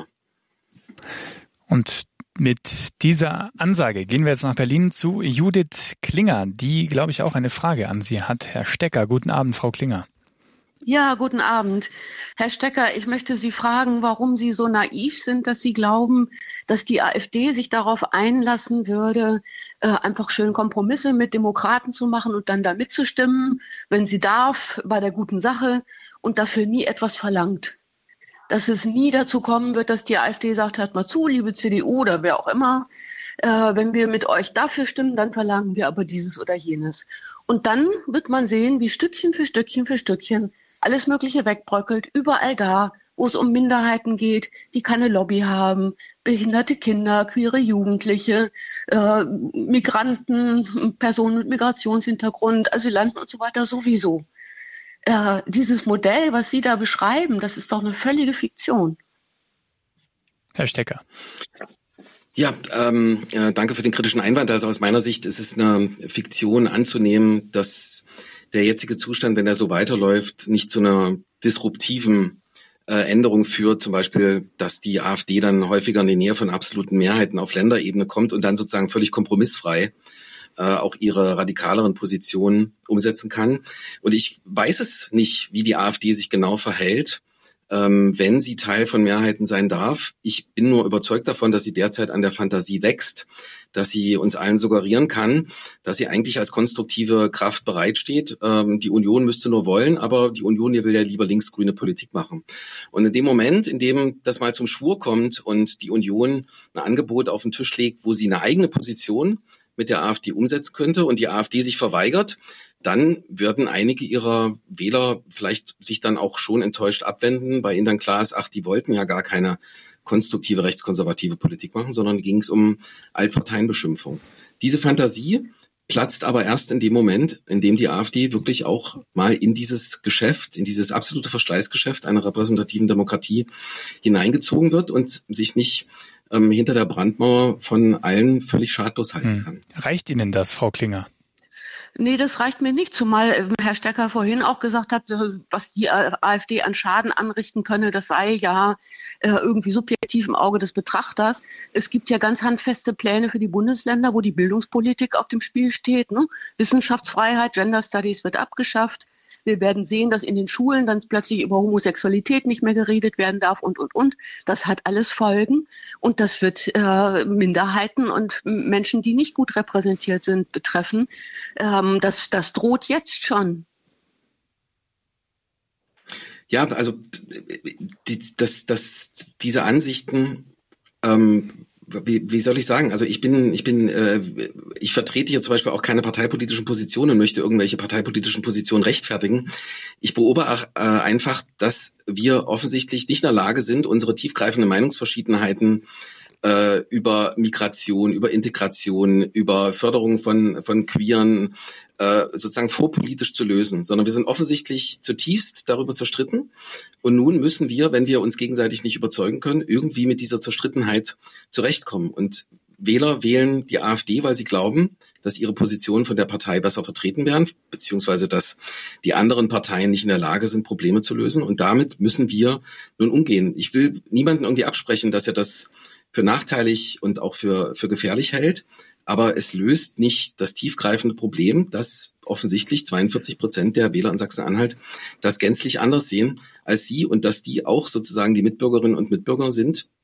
Und mit dieser Ansage gehen wir jetzt nach Berlin zu Judith Klinger, die, glaube ich, auch eine Frage an Sie hat. Herr Stecker, guten Abend, Frau Klinger. Ja, guten Abend. Herr Stecker, ich möchte Sie fragen, warum Sie so naiv sind, dass Sie glauben, dass die AfD sich darauf einlassen würde, einfach schön Kompromisse mit Demokraten zu machen und dann da mitzustimmen, wenn sie darf, bei der guten Sache und dafür nie etwas verlangt. Dass es nie dazu kommen wird, dass die AfD sagt, hört mal zu, liebe CDU oder wer auch immer, wenn wir mit euch dafür stimmen, dann verlangen wir aber dieses oder jenes. Und dann wird man sehen, wie Stückchen für Stückchen für Stückchen alles Mögliche wegbröckelt, überall da, wo es um Minderheiten geht, die keine Lobby haben, behinderte Kinder, queere Jugendliche, Migranten, Personen mit Migrationshintergrund, Asylanten und so weiter sowieso. Dieses Modell, was Sie da beschreiben, das ist doch eine völlige Fiktion. Herr Stecker. Ja, danke für den kritischen Einwand. Also aus meiner Sicht ist es eine Fiktion anzunehmen, dass der jetzige Zustand, wenn er so weiterläuft, nicht zu einer disruptiven Änderung führt, zum Beispiel, dass die AfD dann häufiger in die Nähe von absoluten Mehrheiten auf Länderebene kommt und dann sozusagen völlig kompromissfrei auch ihre radikaleren Positionen umsetzen kann. Und ich weiß es nicht, wie die AfD sich genau verhält, wenn sie Teil von Mehrheiten sein darf. Ich bin nur überzeugt davon, dass sie derzeit an der Fantasie wächst, dass sie uns allen suggerieren kann, dass sie eigentlich als konstruktive Kraft bereitsteht. Die Union müsste nur wollen, aber die Union, die will ja lieber linksgrüne Politik machen. Und in dem Moment, in dem das mal zum Schwur kommt und die Union ein Angebot auf den Tisch legt, wo sie eine eigene Position mit der AfD umsetzen könnte und die AfD sich verweigert, dann würden einige ihrer Wähler vielleicht sich dann auch schon enttäuscht abwenden, weil ihnen dann klar ist, ach, die wollten ja gar keine konstruktive rechtskonservative Politik machen, sondern ging es um Altparteienbeschimpfung. Diese Fantasie platzt aber erst in dem Moment, in dem die AfD wirklich auch mal in dieses Geschäft, in dieses absolute Verschleißgeschäft einer repräsentativen Demokratie hineingezogen wird und sich nicht hinter der Brandmauer von allen völlig schadlos halten kann. Reicht Ihnen das, Frau Klinger? Nee, das reicht mir nicht, zumal Herr Stecker vorhin auch gesagt hat, was die AfD an Schaden anrichten könne, das sei ja irgendwie subjektiv im Auge des Betrachters. Es gibt ja ganz handfeste Pläne für die Bundesländer, wo die Bildungspolitik auf dem Spiel steht. Ne? Wissenschaftsfreiheit, Gender Studies wird abgeschafft. Wir werden sehen, dass in den Schulen dann plötzlich über Homosexualität nicht mehr geredet werden darf und. Das hat alles Folgen und das wird Minderheiten und Menschen, die nicht gut repräsentiert sind, betreffen. Das droht jetzt schon. Ja, also diese Ansichten, wie soll ich sagen? Also ich vertrete hier zum Beispiel auch keine parteipolitischen Positionen und möchte irgendwelche parteipolitischen Positionen rechtfertigen. Ich beobachte einfach, dass wir offensichtlich nicht in der Lage sind, unsere tiefgreifenden Meinungsverschiedenheiten über Migration, über Integration, über Förderung von Queeren sozusagen vorpolitisch zu lösen, sondern wir sind offensichtlich zutiefst darüber zerstritten. Und nun müssen wir, wenn wir uns gegenseitig nicht überzeugen können, irgendwie mit dieser Zerstrittenheit zurechtkommen. Und Wähler wählen die AfD, weil sie glauben, dass ihre Positionen von der Partei besser vertreten werden, beziehungsweise dass die anderen Parteien nicht in der Lage sind, Probleme zu lösen. Und damit müssen wir nun umgehen. Ich will niemanden irgendwie absprechen, dass er das für nachteilig und auch für gefährlich hält. Aber es löst nicht das tiefgreifende Problem, dass offensichtlich 42% der Wähler in Sachsen-Anhalt das gänzlich anders sehen als Sie und dass die auch sozusagen die Mitbürgerinnen und Mitbürger sind,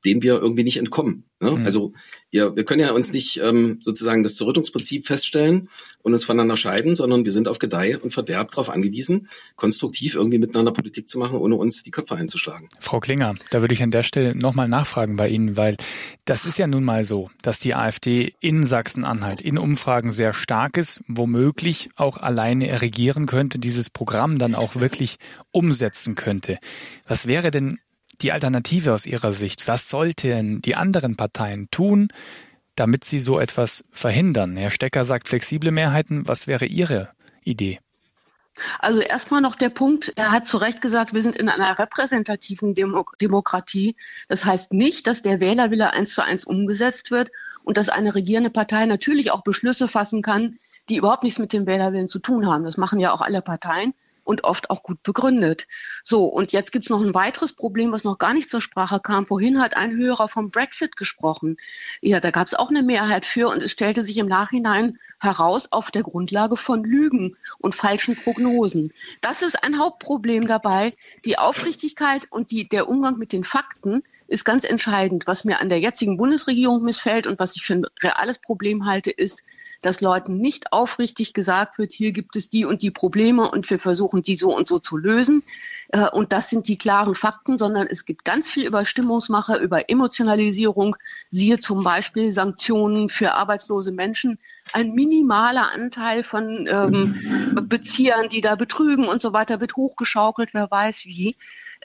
dem wir irgendwie nicht entkommen. Ne? Also wir können ja uns nicht sozusagen das Zerrüttungsprinzip feststellen und uns voneinander scheiden, sondern wir sind auf Gedeih und Verderb darauf angewiesen, konstruktiv irgendwie miteinander Politik zu machen, ohne uns die Köpfe einzuschlagen. Frau Klinger, da würde ich an der Stelle nochmal nachfragen bei Ihnen, weil das ist ja nun mal so, dass die AfD in Sachsen-Anhalt in Umfragen sehr stark ist, womöglich auch alleine regieren könnte, dieses Programm dann auch wirklich umsetzen könnte. Was wäre denn die Alternative aus Ihrer Sicht? Was sollten die anderen Parteien tun, damit sie so etwas verhindern? Herr Stecker sagt flexible Mehrheiten. Was wäre Ihre Idee? Also erstmal noch der Punkt, er hat zu Recht gesagt, wir sind in einer repräsentativen Demokratie. Das heißt nicht, dass der Wählerwille 1:1 umgesetzt wird und dass eine regierende Partei natürlich auch Beschlüsse fassen kann, die überhaupt nichts mit dem Wählerwillen zu tun haben. Das machen ja auch alle Parteien. Und oft auch gut begründet. So, und jetzt gibt's noch ein weiteres Problem, was noch gar nicht zur Sprache kam. Vorhin hat ein Hörer vom Brexit gesprochen. Ja, da gab's auch eine Mehrheit für und es stellte sich im Nachhinein heraus auf der Grundlage von Lügen und falschen Prognosen. Das ist ein Hauptproblem dabei. Die Aufrichtigkeit und der Umgang mit den Fakten ist ganz entscheidend. Was mir an der jetzigen Bundesregierung missfällt und was ich für ein reales Problem halte, ist, dass Leuten nicht aufrichtig gesagt wird, hier gibt es die und die Probleme und wir versuchen, die so und so zu lösen. Und das sind die klaren Fakten, sondern es gibt ganz viel über Stimmungsmache, über Emotionalisierung. Siehe zum Beispiel Sanktionen für arbeitslose Menschen. Ein minimaler Anteil von Beziehern, die da betrügen und so weiter, wird hochgeschaukelt, wer weiß wie.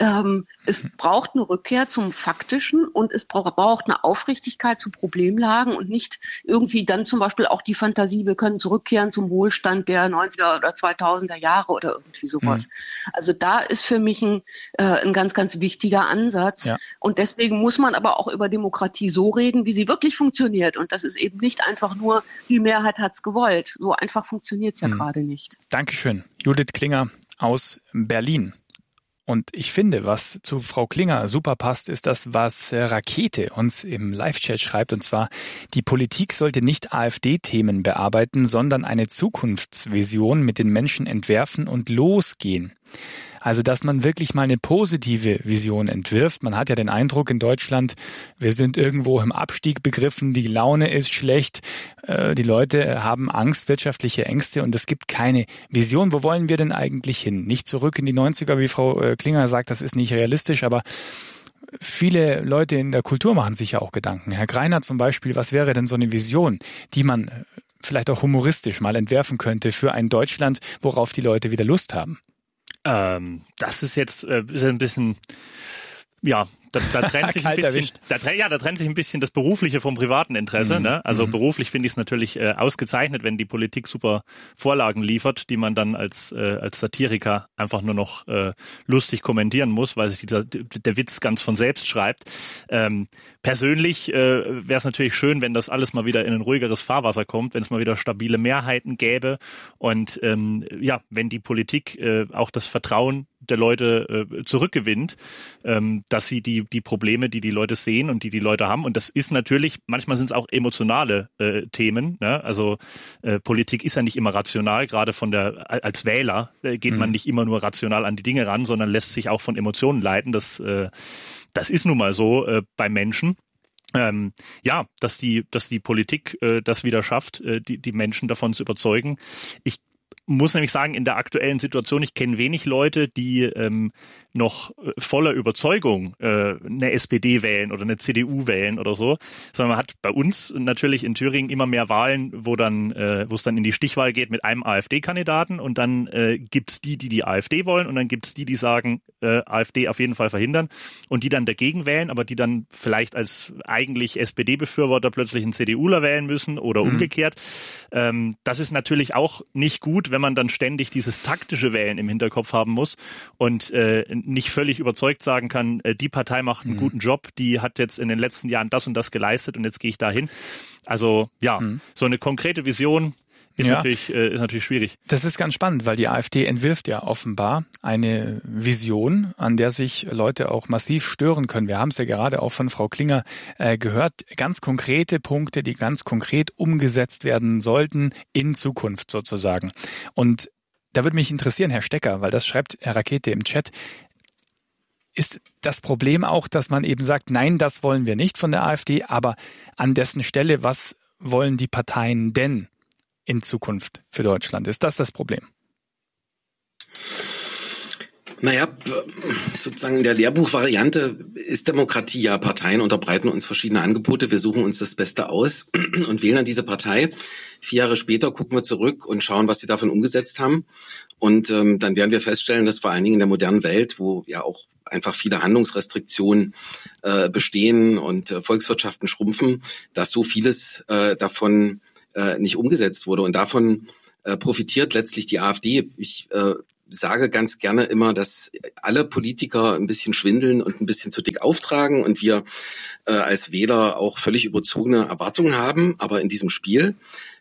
Es braucht eine Rückkehr zum Faktischen und es braucht eine Aufrichtigkeit zu Problemlagen und nicht irgendwie dann zum Beispiel auch die Fantasie, wir können zurückkehren zum Wohlstand der 90er oder 2000er Jahre oder irgendwie sowas. Also da ist für mich ein ganz, ganz wichtiger Ansatz. Ja. Und deswegen muss man aber auch über Demokratie so reden, wie sie wirklich funktioniert. Und das ist eben nicht einfach nur, die Mehrheit hat's gewollt. So einfach funktioniert es ja gerade nicht. Dankeschön. Judith Klinger aus Berlin. Und ich finde, was zu Frau Klinger super passt, ist das, was Rakete uns im Live-Chat schreibt. Und zwar, die Politik sollte nicht AfD-Themen bearbeiten, sondern eine Zukunftsvision mit den Menschen entwerfen und losgehen. Also, dass man wirklich mal eine positive Vision entwirft. Man hat ja den Eindruck in Deutschland, wir sind irgendwo im Abstieg begriffen, die Laune ist schlecht, die Leute haben Angst, wirtschaftliche Ängste und es gibt keine Vision. Wo wollen wir denn eigentlich hin? Nicht zurück in die 90er, wie Frau Klinger sagt, das ist nicht realistisch, aber viele Leute in der Kultur machen sich ja auch Gedanken. Herr Greiner zum Beispiel, was wäre denn so eine Vision, die man vielleicht auch humoristisch mal entwerfen könnte für ein Deutschland, worauf die Leute wieder Lust haben? Das ist jetzt ist ein bisschen, ja, da trennt sich ein bisschen, da trennt sich ein bisschen das Berufliche vom privaten Interesse. Ne? Also beruflich finde ich es natürlich ausgezeichnet, wenn die Politik super Vorlagen liefert, die man dann als Satiriker einfach nur noch lustig kommentieren muss, weil sich der Witz ganz von selbst schreibt. Persönlich wäre es natürlich schön, wenn das alles mal wieder in ein ruhigeres Fahrwasser kommt, wenn es mal wieder stabile Mehrheiten gäbe und wenn die Politik auch das Vertrauen der Leute zurückgewinnt, dass sie die Probleme, die Leute sehen und die Leute haben. Und das ist natürlich, manchmal sind es auch emotionale Themen. Ne? Also Politik ist ja nicht immer rational, gerade als Wähler geht man nicht immer nur rational an die Dinge ran, sondern lässt sich auch von Emotionen leiten. Das ist nun mal so bei Menschen. Dass die Politik das wieder schafft, die Menschen davon zu überzeugen. Ich muss nämlich sagen, in der aktuellen Situation, ich kenne wenig Leute, die noch voller Überzeugung eine SPD wählen oder eine CDU wählen oder so, sondern man hat bei uns natürlich in Thüringen immer mehr Wahlen, wo es dann in die Stichwahl geht mit einem AfD-Kandidaten und dann gibt's die AfD wollen und dann gibt's die sagen, AfD auf jeden Fall verhindern und die dann dagegen wählen, aber die dann vielleicht als eigentlich SPD-Befürworter plötzlich einen CDUler wählen müssen oder umgekehrt. Das ist natürlich auch nicht gut, wenn man dann ständig dieses taktische Wählen im Hinterkopf haben muss und nicht völlig überzeugt sagen kann, die Partei macht einen guten Job, die hat jetzt in den letzten Jahren das und das geleistet und jetzt gehe ich dahin. Also so eine konkrete Vision ist natürlich schwierig. Das ist ganz spannend, weil die AfD entwirft ja offenbar eine Vision, an der sich Leute auch massiv stören können. Wir haben es ja gerade auch von Frau Klinger gehört. Ganz konkrete Punkte, die ganz konkret umgesetzt werden sollten in Zukunft sozusagen. Und da würde mich interessieren, Herr Stecker, weil das schreibt Herr Rakete im Chat. ist das Problem auch, dass man eben sagt, nein, das wollen wir nicht von der AfD, aber an dessen Stelle, was wollen die Parteien denn in Zukunft für Deutschland? Ist das Problem? Naja, sozusagen in der Lehrbuchvariante ist Demokratie ja, Parteien unterbreiten uns verschiedene Angebote, wir suchen uns das Beste aus und wählen dann diese Partei. 4 Jahre später gucken wir zurück und schauen, was sie davon umgesetzt haben. Und dann werden wir feststellen, dass vor allen Dingen in der modernen Welt, wo ja auch einfach viele Handlungsrestriktionen bestehen und Volkswirtschaften schrumpfen, dass so vieles davon nicht umgesetzt wurde. Und davon profitiert letztlich die AfD. Ich sage ganz gerne immer, dass alle Politiker ein bisschen schwindeln und ein bisschen zu dick auftragen und wir als Wähler auch völlig überzogene Erwartungen haben. Aber in diesem Spiel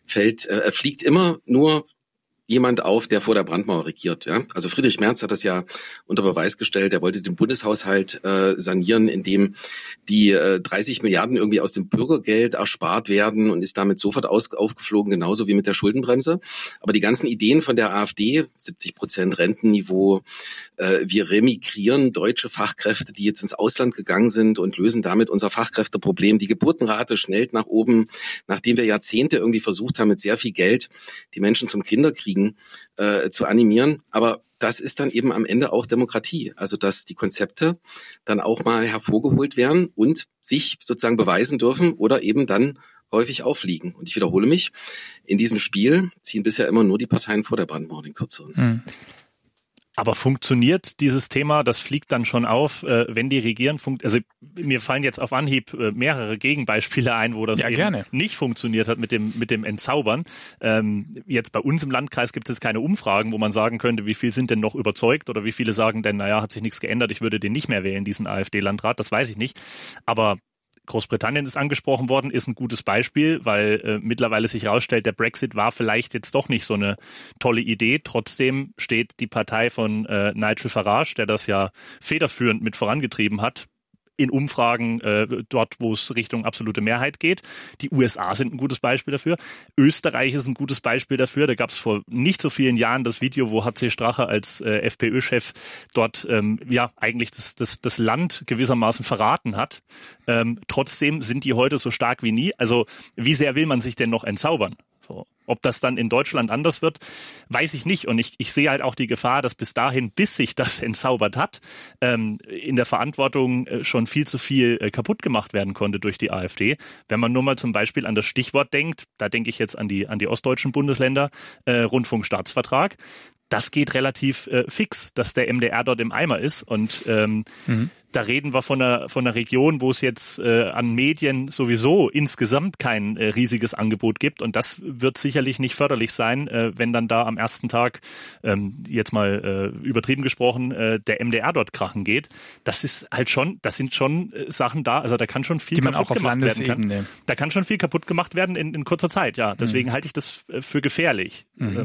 fliegt immer nur jemand auf, der vor der Brandmauer regiert. Ja? Also Friedrich Merz hat das ja unter Beweis gestellt. Er wollte den Bundeshaushalt sanieren, indem die 30 Milliarden irgendwie aus dem Bürgergeld erspart werden und ist damit sofort aufgeflogen, genauso wie mit der Schuldenbremse. Aber die ganzen Ideen von der AfD, 70% Rentenniveau, wir remigrieren deutsche Fachkräfte, die jetzt ins Ausland gegangen sind und lösen damit unser Fachkräfteproblem. Die Geburtenrate schnellt nach oben, nachdem wir Jahrzehnte irgendwie versucht haben, mit sehr viel Geld die Menschen zum Kinderkriegen zu animieren. Aber das ist dann eben am Ende auch Demokratie. Also dass die Konzepte dann auch mal hervorgeholt werden und sich sozusagen beweisen dürfen oder eben dann häufig auffliegen. Und ich wiederhole mich, in diesem Spiel ziehen bisher immer nur die Parteien vor der Brandmauer den Kürzeren. Aber funktioniert dieses Thema, das fliegt dann schon auf, wenn die regieren? Also mir fallen jetzt auf Anhieb mehrere Gegenbeispiele ein, wo das eben nicht funktioniert hat mit dem Entzaubern. Jetzt bei uns im Landkreis gibt es keine Umfragen, wo man sagen könnte, wie viel sind denn noch überzeugt oder wie viele sagen denn, naja, hat sich nichts geändert, ich würde den nicht mehr wählen, diesen AfD-Landrat, das weiß ich nicht. Aber Großbritannien ist angesprochen worden, ist ein gutes Beispiel, weil mittlerweile sich herausstellt, der Brexit war vielleicht jetzt doch nicht so eine tolle Idee. Trotzdem steht die Partei von Nigel Farage, der das ja federführend mit vorangetrieben hat, in Umfragen dort, wo es Richtung absolute Mehrheit geht. Die USA sind ein gutes Beispiel dafür. Österreich ist ein gutes Beispiel dafür. Da gab es vor nicht so vielen Jahren das Video, wo HC Strache als FPÖ-Chef dort eigentlich das Land gewissermaßen verraten hat. Trotzdem sind die heute so stark wie nie. Also wie sehr will man sich denn noch entzaubern? So. Ob das dann in Deutschland anders wird, weiß ich nicht. Und ich sehe halt auch die Gefahr, dass bis dahin, bis sich das entzaubert hat, in der Verantwortung schon viel zu viel kaputt gemacht werden konnte durch die AfD. Wenn man nur mal zum Beispiel an das Stichwort denkt, da denke ich jetzt an die ostdeutschen Bundesländer, Rundfunkstaatsvertrag. Das geht relativ fix, dass der MDR dort im Eimer ist. Und da reden wir von einer Region, wo es jetzt an Medien sowieso insgesamt kein riesiges Angebot gibt. Und das wird sicherlich nicht förderlich sein, wenn dann da am ersten Tag, jetzt mal übertrieben gesprochen, der MDR dort krachen geht. Das ist halt schon, das sind schon Sachen da, also da kann schon viel kaputt gemacht werden. Kann. Da kann schon viel kaputt gemacht werden in kurzer Zeit, ja. Deswegen halte ich das für gefährlich.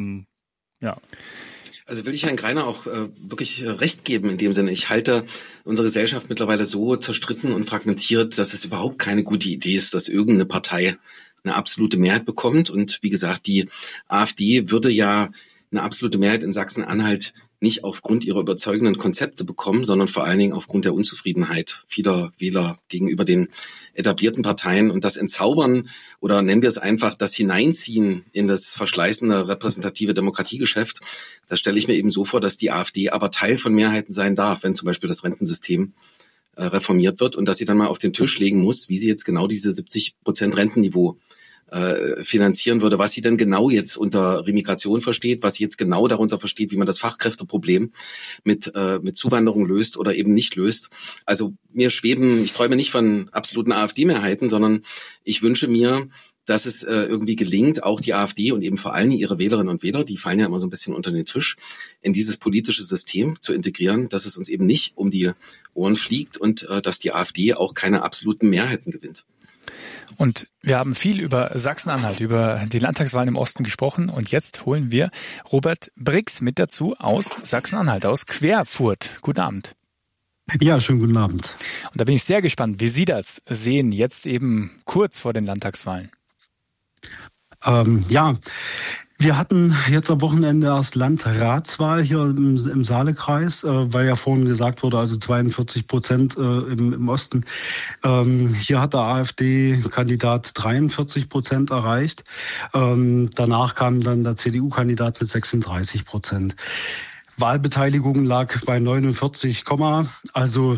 Ja. Also will ich Herrn Greiner auch wirklich recht geben in dem Sinne. Ich halte unsere Gesellschaft mittlerweile so zerstritten und fragmentiert, dass es überhaupt keine gute Idee ist, dass irgendeine Partei eine absolute Mehrheit bekommt. Und wie gesagt, die AfD würde ja eine absolute Mehrheit in Sachsen-Anhalt nicht aufgrund ihrer überzeugenden Konzepte bekommen, sondern vor allen Dingen aufgrund der Unzufriedenheit vieler Wähler gegenüber den etablierten Parteien. Und das Entzaubern oder nennen wir es einfach das Hineinziehen in das verschleißende repräsentative Demokratiegeschäft, das stelle ich mir eben so vor, dass die AfD aber Teil von Mehrheiten sein darf, wenn zum Beispiel das Rentensystem reformiert wird und dass sie dann mal auf den Tisch legen muss, wie sie jetzt genau diese 70% Rentenniveau finanzieren würde, was sie denn genau jetzt unter Remigration versteht, was sie jetzt genau darunter versteht, wie man das Fachkräfteproblem mit Zuwanderung löst oder eben nicht löst. Also ich träume nicht von absoluten AfD-Mehrheiten, sondern ich wünsche mir, dass es irgendwie gelingt, auch die AfD und eben vor allem ihre Wählerinnen und Wähler, die fallen ja immer so ein bisschen unter den Tisch, in dieses politische System zu integrieren, dass es uns eben nicht um die Ohren fliegt und dass die AfD auch keine absoluten Mehrheiten gewinnt. Und wir haben viel über Sachsen-Anhalt, über die Landtagswahlen im Osten gesprochen. Und jetzt holen wir Robert Brix mit dazu aus Sachsen-Anhalt, aus Querfurt. Guten Abend. Ja, schönen guten Abend. Und da bin ich sehr gespannt, wie Sie das sehen, jetzt eben kurz vor den Landtagswahlen. Wir hatten jetzt am Wochenende erst Landratswahl hier im Saalekreis, weil ja vorhin gesagt wurde, also 42% im Osten. Hier hat der AfD-Kandidat 43% erreicht. Danach kam dann der CDU-Kandidat mit 36%. Wahlbeteiligung lag bei 49, also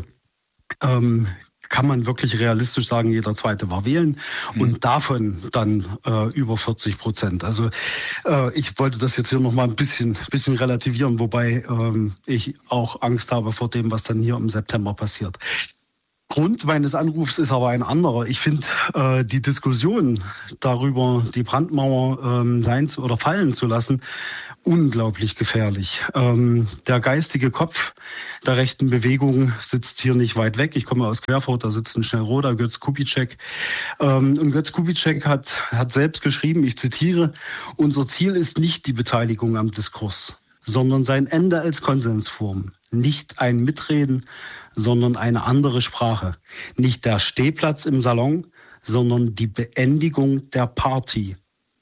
kann man wirklich realistisch sagen, jeder Zweite war wählen und davon dann über 40%. Also ich wollte das jetzt hier nochmal ein bisschen relativieren, wobei ich auch Angst habe vor dem, was dann hier im September passiert. Grund meines Anrufs ist aber ein anderer. Ich finde die Diskussion darüber, die Brandmauer sein oder fallen zu lassen, unglaublich gefährlich. Der geistige Kopf der rechten Bewegung sitzt hier nicht weit weg. Ich komme aus Querfurt, da sitzt ein Schnellroder, Götz Kubitschek. Und Götz Kubitschek hat selbst geschrieben, ich zitiere, unser Ziel ist nicht die Beteiligung am Diskurs, sondern sein Ende als Konsensform. Nicht ein Mitreden, sondern eine andere Sprache. Nicht der Stehplatz im Salon, sondern die Beendigung der Party.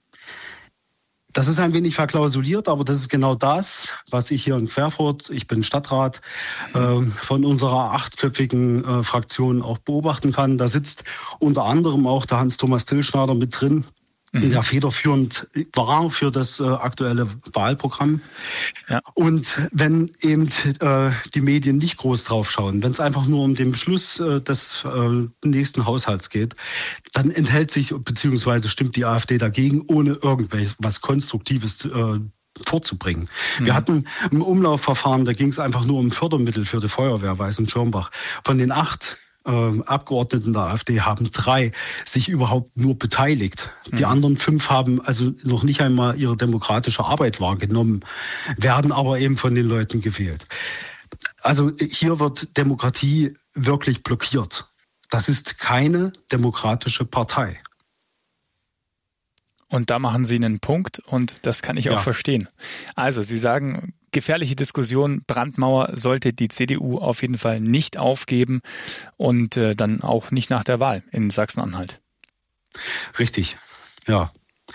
Das ist ein wenig verklausuliert, aber das ist genau das, was ich hier in Querfurt, ich bin Stadtrat, von unserer 8-köpfigen Fraktion auch beobachten kann. Da sitzt unter anderem auch der Hans-Thomas Tillschneider mit drin, der federführend war für das aktuelle Wahlprogramm. Ja. Und wenn eben die Medien nicht groß drauf schauen, wenn es einfach nur um den Beschluss des nächsten Haushalts geht, dann enthält sich bzw. stimmt die AfD dagegen, ohne irgendwas Konstruktives vorzubringen. Wir hatten ein Umlaufverfahren, da ging es einfach nur um Fördermittel für die Feuerwehr Weißenschirmbach. Von den 8 Abgeordneten der AfD haben 3 sich überhaupt nur beteiligt. Die anderen 5 haben also noch nicht einmal ihre demokratische Arbeit wahrgenommen, werden aber eben von den Leuten gewählt. Also hier wird Demokratie wirklich blockiert. Das ist keine demokratische Partei. Und da machen Sie einen Punkt und das kann ich auch verstehen. Also Sie sagen, gefährliche Diskussion, Brandmauer sollte die CDU auf jeden Fall nicht aufgeben und dann auch nicht nach der Wahl in Sachsen-Anhalt. Richtig, ja.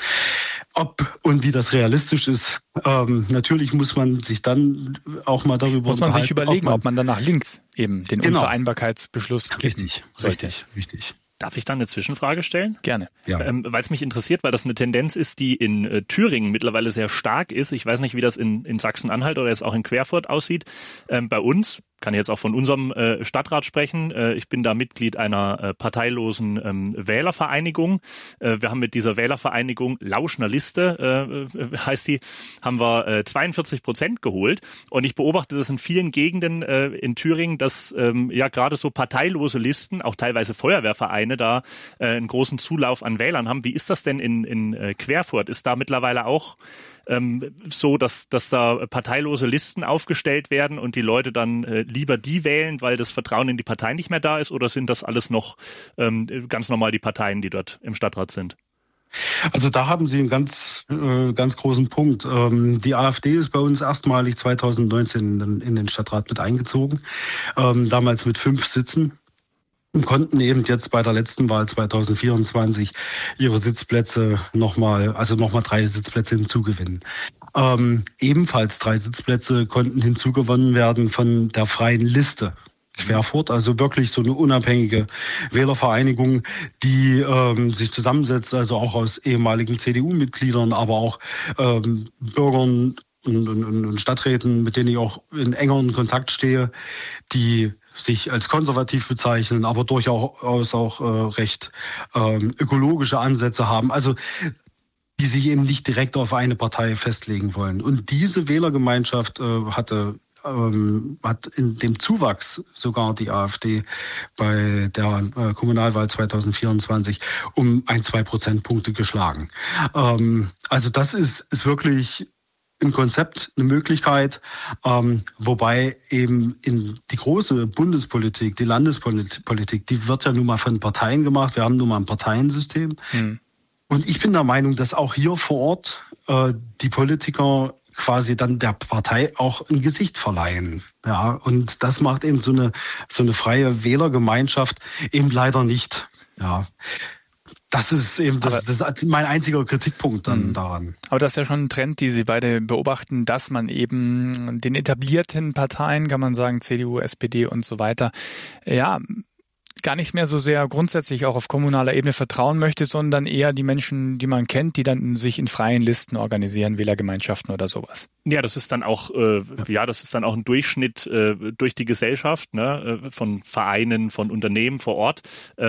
Ob und wie das realistisch ist, natürlich muss man sich dann auch mal darüber unterhalten. Muss man sich überlegen, ob man dann nach links eben den Unvereinbarkeitsbeschluss gibt. Richtig. Darf ich dann eine Zwischenfrage stellen? Gerne. Ja. Weil es mich interessiert, weil das eine Tendenz ist, die in Thüringen mittlerweile sehr stark ist. Ich weiß nicht, wie das in Sachsen-Anhalt oder jetzt auch in Querfurt aussieht. Bei uns, kann ich jetzt auch von unserem Stadtrat sprechen, ich bin da Mitglied einer parteilosen Wählervereinigung. Wir haben mit dieser Wählervereinigung Lauschner Liste, heißt die, haben wir 42% geholt. Und ich beobachte das in vielen Gegenden in Thüringen, dass gerade so parteilose Listen, auch teilweise Feuerwehrvereine, da einen großen Zulauf an Wählern haben. Wie ist das denn in Querfurt? Ist da mittlerweile auch so, dass da parteilose Listen aufgestellt werden und die Leute dann lieber die wählen, weil das Vertrauen in die Partei nicht mehr da ist? Oder sind das alles noch ganz normal die Parteien, die dort im Stadtrat sind? Also da haben Sie einen ganz großen Punkt. Die AfD ist bei uns erstmalig 2019 in den Stadtrat mit eingezogen, damals mit 5 Sitzen. Und konnten eben jetzt bei der letzten Wahl 2024 ihre Sitzplätze nochmal 3 Sitzplätze hinzugewinnen. Ebenfalls 3 Sitzplätze konnten hinzugewonnen werden von der Freien Liste Querfurt, also wirklich so eine unabhängige Wählervereinigung, die sich zusammensetzt, also auch aus ehemaligen CDU-Mitgliedern, aber auch Bürgern und Stadträten, mit denen ich auch in engeren Kontakt stehe, die sich als konservativ bezeichnen, aber durchaus auch recht ökologische Ansätze haben. Also die sich eben nicht direkt auf eine Partei festlegen wollen. Und diese Wählergemeinschaft hat in dem Zuwachs sogar die AfD bei der Kommunalwahl 2024 um 1-2 Prozentpunkte geschlagen. Also das ist wirklich ein Konzept, eine Möglichkeit, wobei eben in die große Bundespolitik, die Landespolitik, die wird ja nun mal von Parteien gemacht. Wir haben nun mal ein Parteiensystem. Und ich bin der Meinung, dass auch hier vor Ort die Politiker quasi dann der Partei auch ein Gesicht verleihen. Ja, und das macht eben so eine freie Wählergemeinschaft eben leider nicht. Ja. Das ist eben das ist mein einziger Kritikpunkt dann daran. Aber das ist ja schon ein Trend, die Sie beide beobachten, dass man eben den etablierten Parteien, kann man sagen, CDU, SPD und so weiter, ja, gar nicht mehr so sehr grundsätzlich auch auf kommunaler Ebene vertrauen möchte, sondern eher die Menschen, die man kennt, die dann sich in freien Listen organisieren, Wählergemeinschaften oder sowas. Ja, das ist dann auch ein Durchschnitt durch die Gesellschaft, ne, von Vereinen, von Unternehmen vor Ort.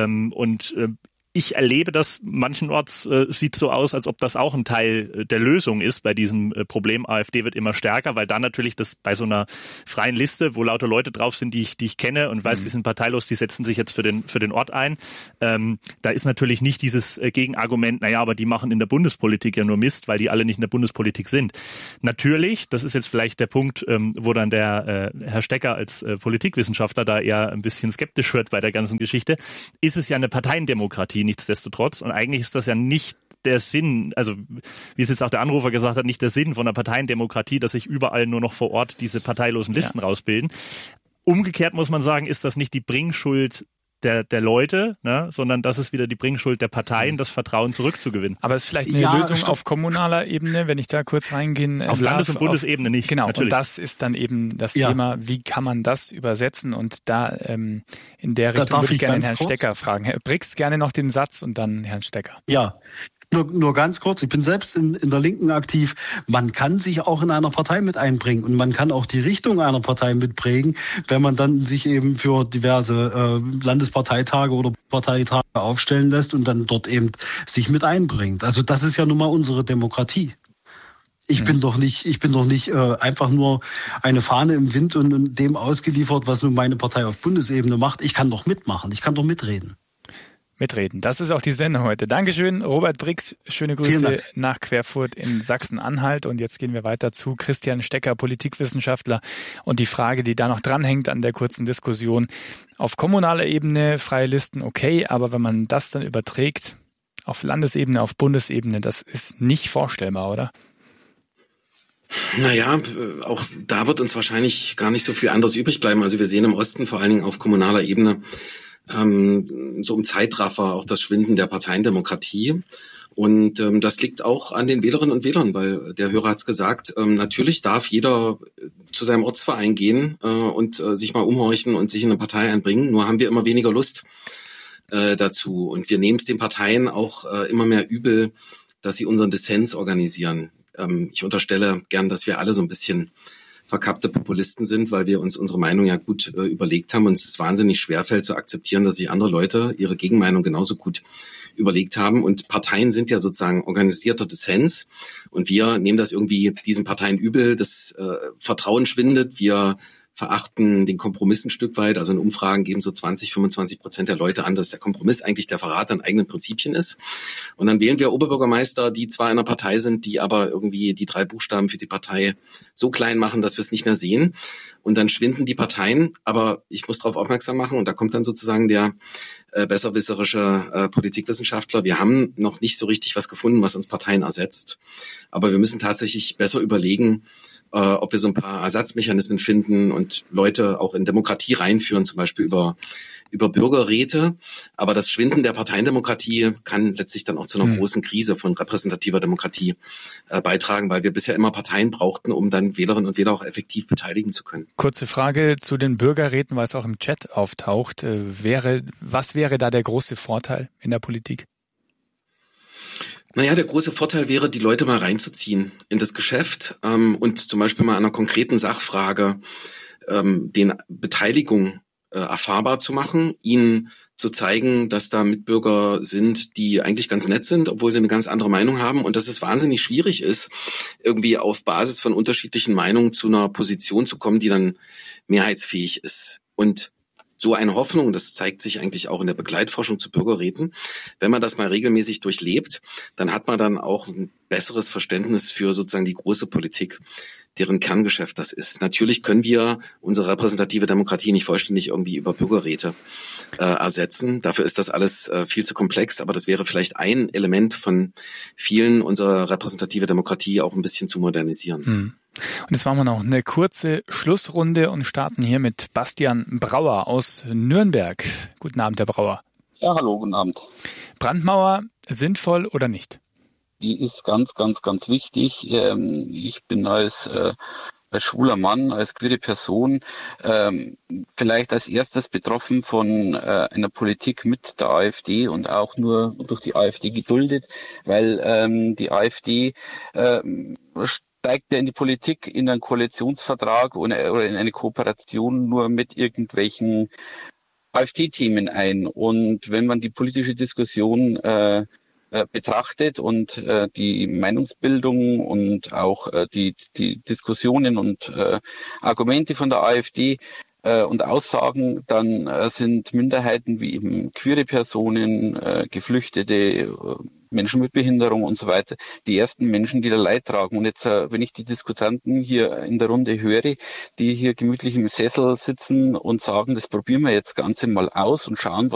Ich erlebe das manchenorts, sieht so aus, als ob das auch ein Teil der Lösung ist bei diesem Problem. AfD wird immer stärker, weil dann natürlich das bei so einer freien Liste, wo lauter Leute drauf sind, die ich kenne und weiß, die sind parteilos, die setzen sich jetzt für den Ort ein. Da ist natürlich nicht dieses Gegenargument, naja, aber die machen in der Bundespolitik ja nur Mist, weil die alle nicht in der Bundespolitik sind. Natürlich, das ist jetzt vielleicht der Punkt, wo dann der Herr Stecker als Politikwissenschaftler da eher ein bisschen skeptisch wird bei der ganzen Geschichte, ist es ja eine Parteiendemokratie. Nichtsdestotrotz. Und eigentlich ist das ja nicht der Sinn, also wie es jetzt auch der Anrufer gesagt hat, nicht der Sinn von einer Parteiendemokratie, dass sich überall nur noch vor Ort diese parteilosen Listen rausbilden. Umgekehrt muss man sagen, ist das nicht die Bringschuld der Leute, ne, sondern das ist wieder die Bringschuld der Parteien, das Vertrauen zurückzugewinnen. Aber es ist vielleicht eine Lösung auf kommunaler Ebene, wenn ich da kurz reingehen auf Landes- und Bundesebene nicht. Genau, natürlich. Und das ist dann eben das Thema, wie kann man das übersetzen? Und da in der Richtung würde ich gerne Herrn Stecker fragen. Herr Brix, gerne noch den Satz und dann Herrn Stecker. Ja. Nur ganz kurz, ich bin selbst in der Linken aktiv. Man kann sich auch in einer Partei mit einbringen und man kann auch die Richtung einer Partei mitprägen, wenn man dann sich eben für diverse Landesparteitage oder Parteitage aufstellen lässt und dann dort eben sich mit einbringt. Also das ist ja nun mal unsere Demokratie. Ich bin doch nicht einfach nur eine Fahne im Wind und dem ausgeliefert, was nun meine Partei auf Bundesebene macht. Ich kann doch mitmachen, ich kann doch mitreden. Mitreden. Das ist auch die Sendung heute. Dankeschön, Robert Brix. Schöne Grüße nach Querfurt in Sachsen-Anhalt. Und jetzt gehen wir weiter zu Christian Stecker, Politikwissenschaftler. Und die Frage, die da noch dranhängt an der kurzen Diskussion. Auf kommunaler Ebene freie Listen, okay. Aber wenn man das dann überträgt, auf Landesebene, auf Bundesebene, das ist nicht vorstellbar, oder? Naja, auch da wird uns wahrscheinlich gar nicht so viel anderes übrig bleiben. Also wir sehen im Osten vor allen Dingen auf kommunaler Ebene so im Zeitraffer auch das Schwinden der Parteiendemokratie. Und das liegt auch an den Wählerinnen und Wählern, weil der Hörer hat es gesagt, natürlich darf jeder zu seinem Ortsverein gehen und sich mal umhorchen und sich in eine Partei einbringen. Nur haben wir immer weniger Lust dazu. Und wir nehmen es den Parteien auch immer mehr übel, dass sie unseren Dissens organisieren. Ich unterstelle gern, dass wir alle so ein bisschen verkappte Populisten sind, weil wir uns unsere Meinung ja gut überlegt haben und es wahnsinnig schwerfällt zu akzeptieren, dass sich andere Leute ihre Gegenmeinung genauso gut überlegt haben. Und Parteien sind ja sozusagen organisierter Dissens und wir nehmen das irgendwie diesen Parteien übel. Das Vertrauen schwindet, wir verachten den Kompromiss ein Stück weit. Also in Umfragen geben so 20-25% der Leute an, dass der Kompromiss eigentlich der Verrat an eigenen Prinzipien ist. Und dann wählen wir Oberbürgermeister, die zwar in einer Partei sind, die aber irgendwie die 3 Buchstaben für die Partei so klein machen, dass wir es nicht mehr sehen. Und dann schwinden die Parteien. Aber ich muss darauf aufmerksam machen, und da kommt dann sozusagen der besserwisserische Politikwissenschaftler. Wir haben noch nicht so richtig was gefunden, was uns Parteien ersetzt. Aber wir müssen tatsächlich besser überlegen, ob wir so ein paar Ersatzmechanismen finden und Leute auch in Demokratie reinführen, zum Beispiel über Bürgerräte. Aber das Schwinden der Parteiendemokratie kann letztlich dann auch zu einer großen Krise von repräsentativer Demokratie beitragen, weil wir bisher immer Parteien brauchten, um dann Wählerinnen und Wähler auch effektiv beteiligen zu können. Kurze Frage zu den Bürgerräten, weil es auch im Chat auftaucht. Was wäre da der große Vorteil in der Politik? Naja, der große Vorteil wäre, die Leute mal reinzuziehen in das Geschäft und zum Beispiel mal an einer konkreten Sachfrage den Beteiligung erfahrbar zu machen, ihnen zu zeigen, dass da Mitbürger sind, die eigentlich ganz nett sind, obwohl sie eine ganz andere Meinung haben und dass es wahnsinnig schwierig ist, irgendwie auf Basis von unterschiedlichen Meinungen zu einer Position zu kommen, die dann mehrheitsfähig ist. Und so eine Hoffnung, das zeigt sich eigentlich auch in der Begleitforschung zu Bürgerräten. Wenn man das mal regelmäßig durchlebt, dann hat man dann auch ein besseres Verständnis für sozusagen die große Politik, deren Kerngeschäft das ist. Natürlich können wir unsere repräsentative Demokratie nicht vollständig irgendwie über Bürgerräte ersetzen. Dafür ist das alles viel zu komplex, aber das wäre vielleicht ein Element von vielen, unsere repräsentative Demokratie auch ein bisschen zu modernisieren. Und jetzt machen wir noch eine kurze Schlussrunde und starten hier mit Bastian Brauer aus Nürnberg. Guten Abend, Herr Brauer. Ja, hallo, guten Abend. Brandmauer sinnvoll oder nicht? Die ist ganz, ganz, ganz wichtig. Ich bin als schwuler Mann, als queere Person vielleicht als erstes betroffen von einer Politik mit der AfD und auch nur durch die AfD geduldet, weil die AfD steigt ja in die Politik, in einen Koalitionsvertrag oder in eine Kooperation nur mit irgendwelchen AfD-Themen ein. Und wenn man die politische Diskussion betrachtet und die Meinungsbildung und auch die Diskussionen und Argumente von der AfD und Aussagen, dann sind Minderheiten wie eben queere Personen, Geflüchtete, Menschen mit Behinderung und so weiter, die ersten Menschen, die da Leid tragen. Und jetzt, wenn ich die Diskutanten hier in der Runde höre, die hier gemütlich im Sessel sitzen und sagen, das probieren wir jetzt Ganze mal aus und schauen,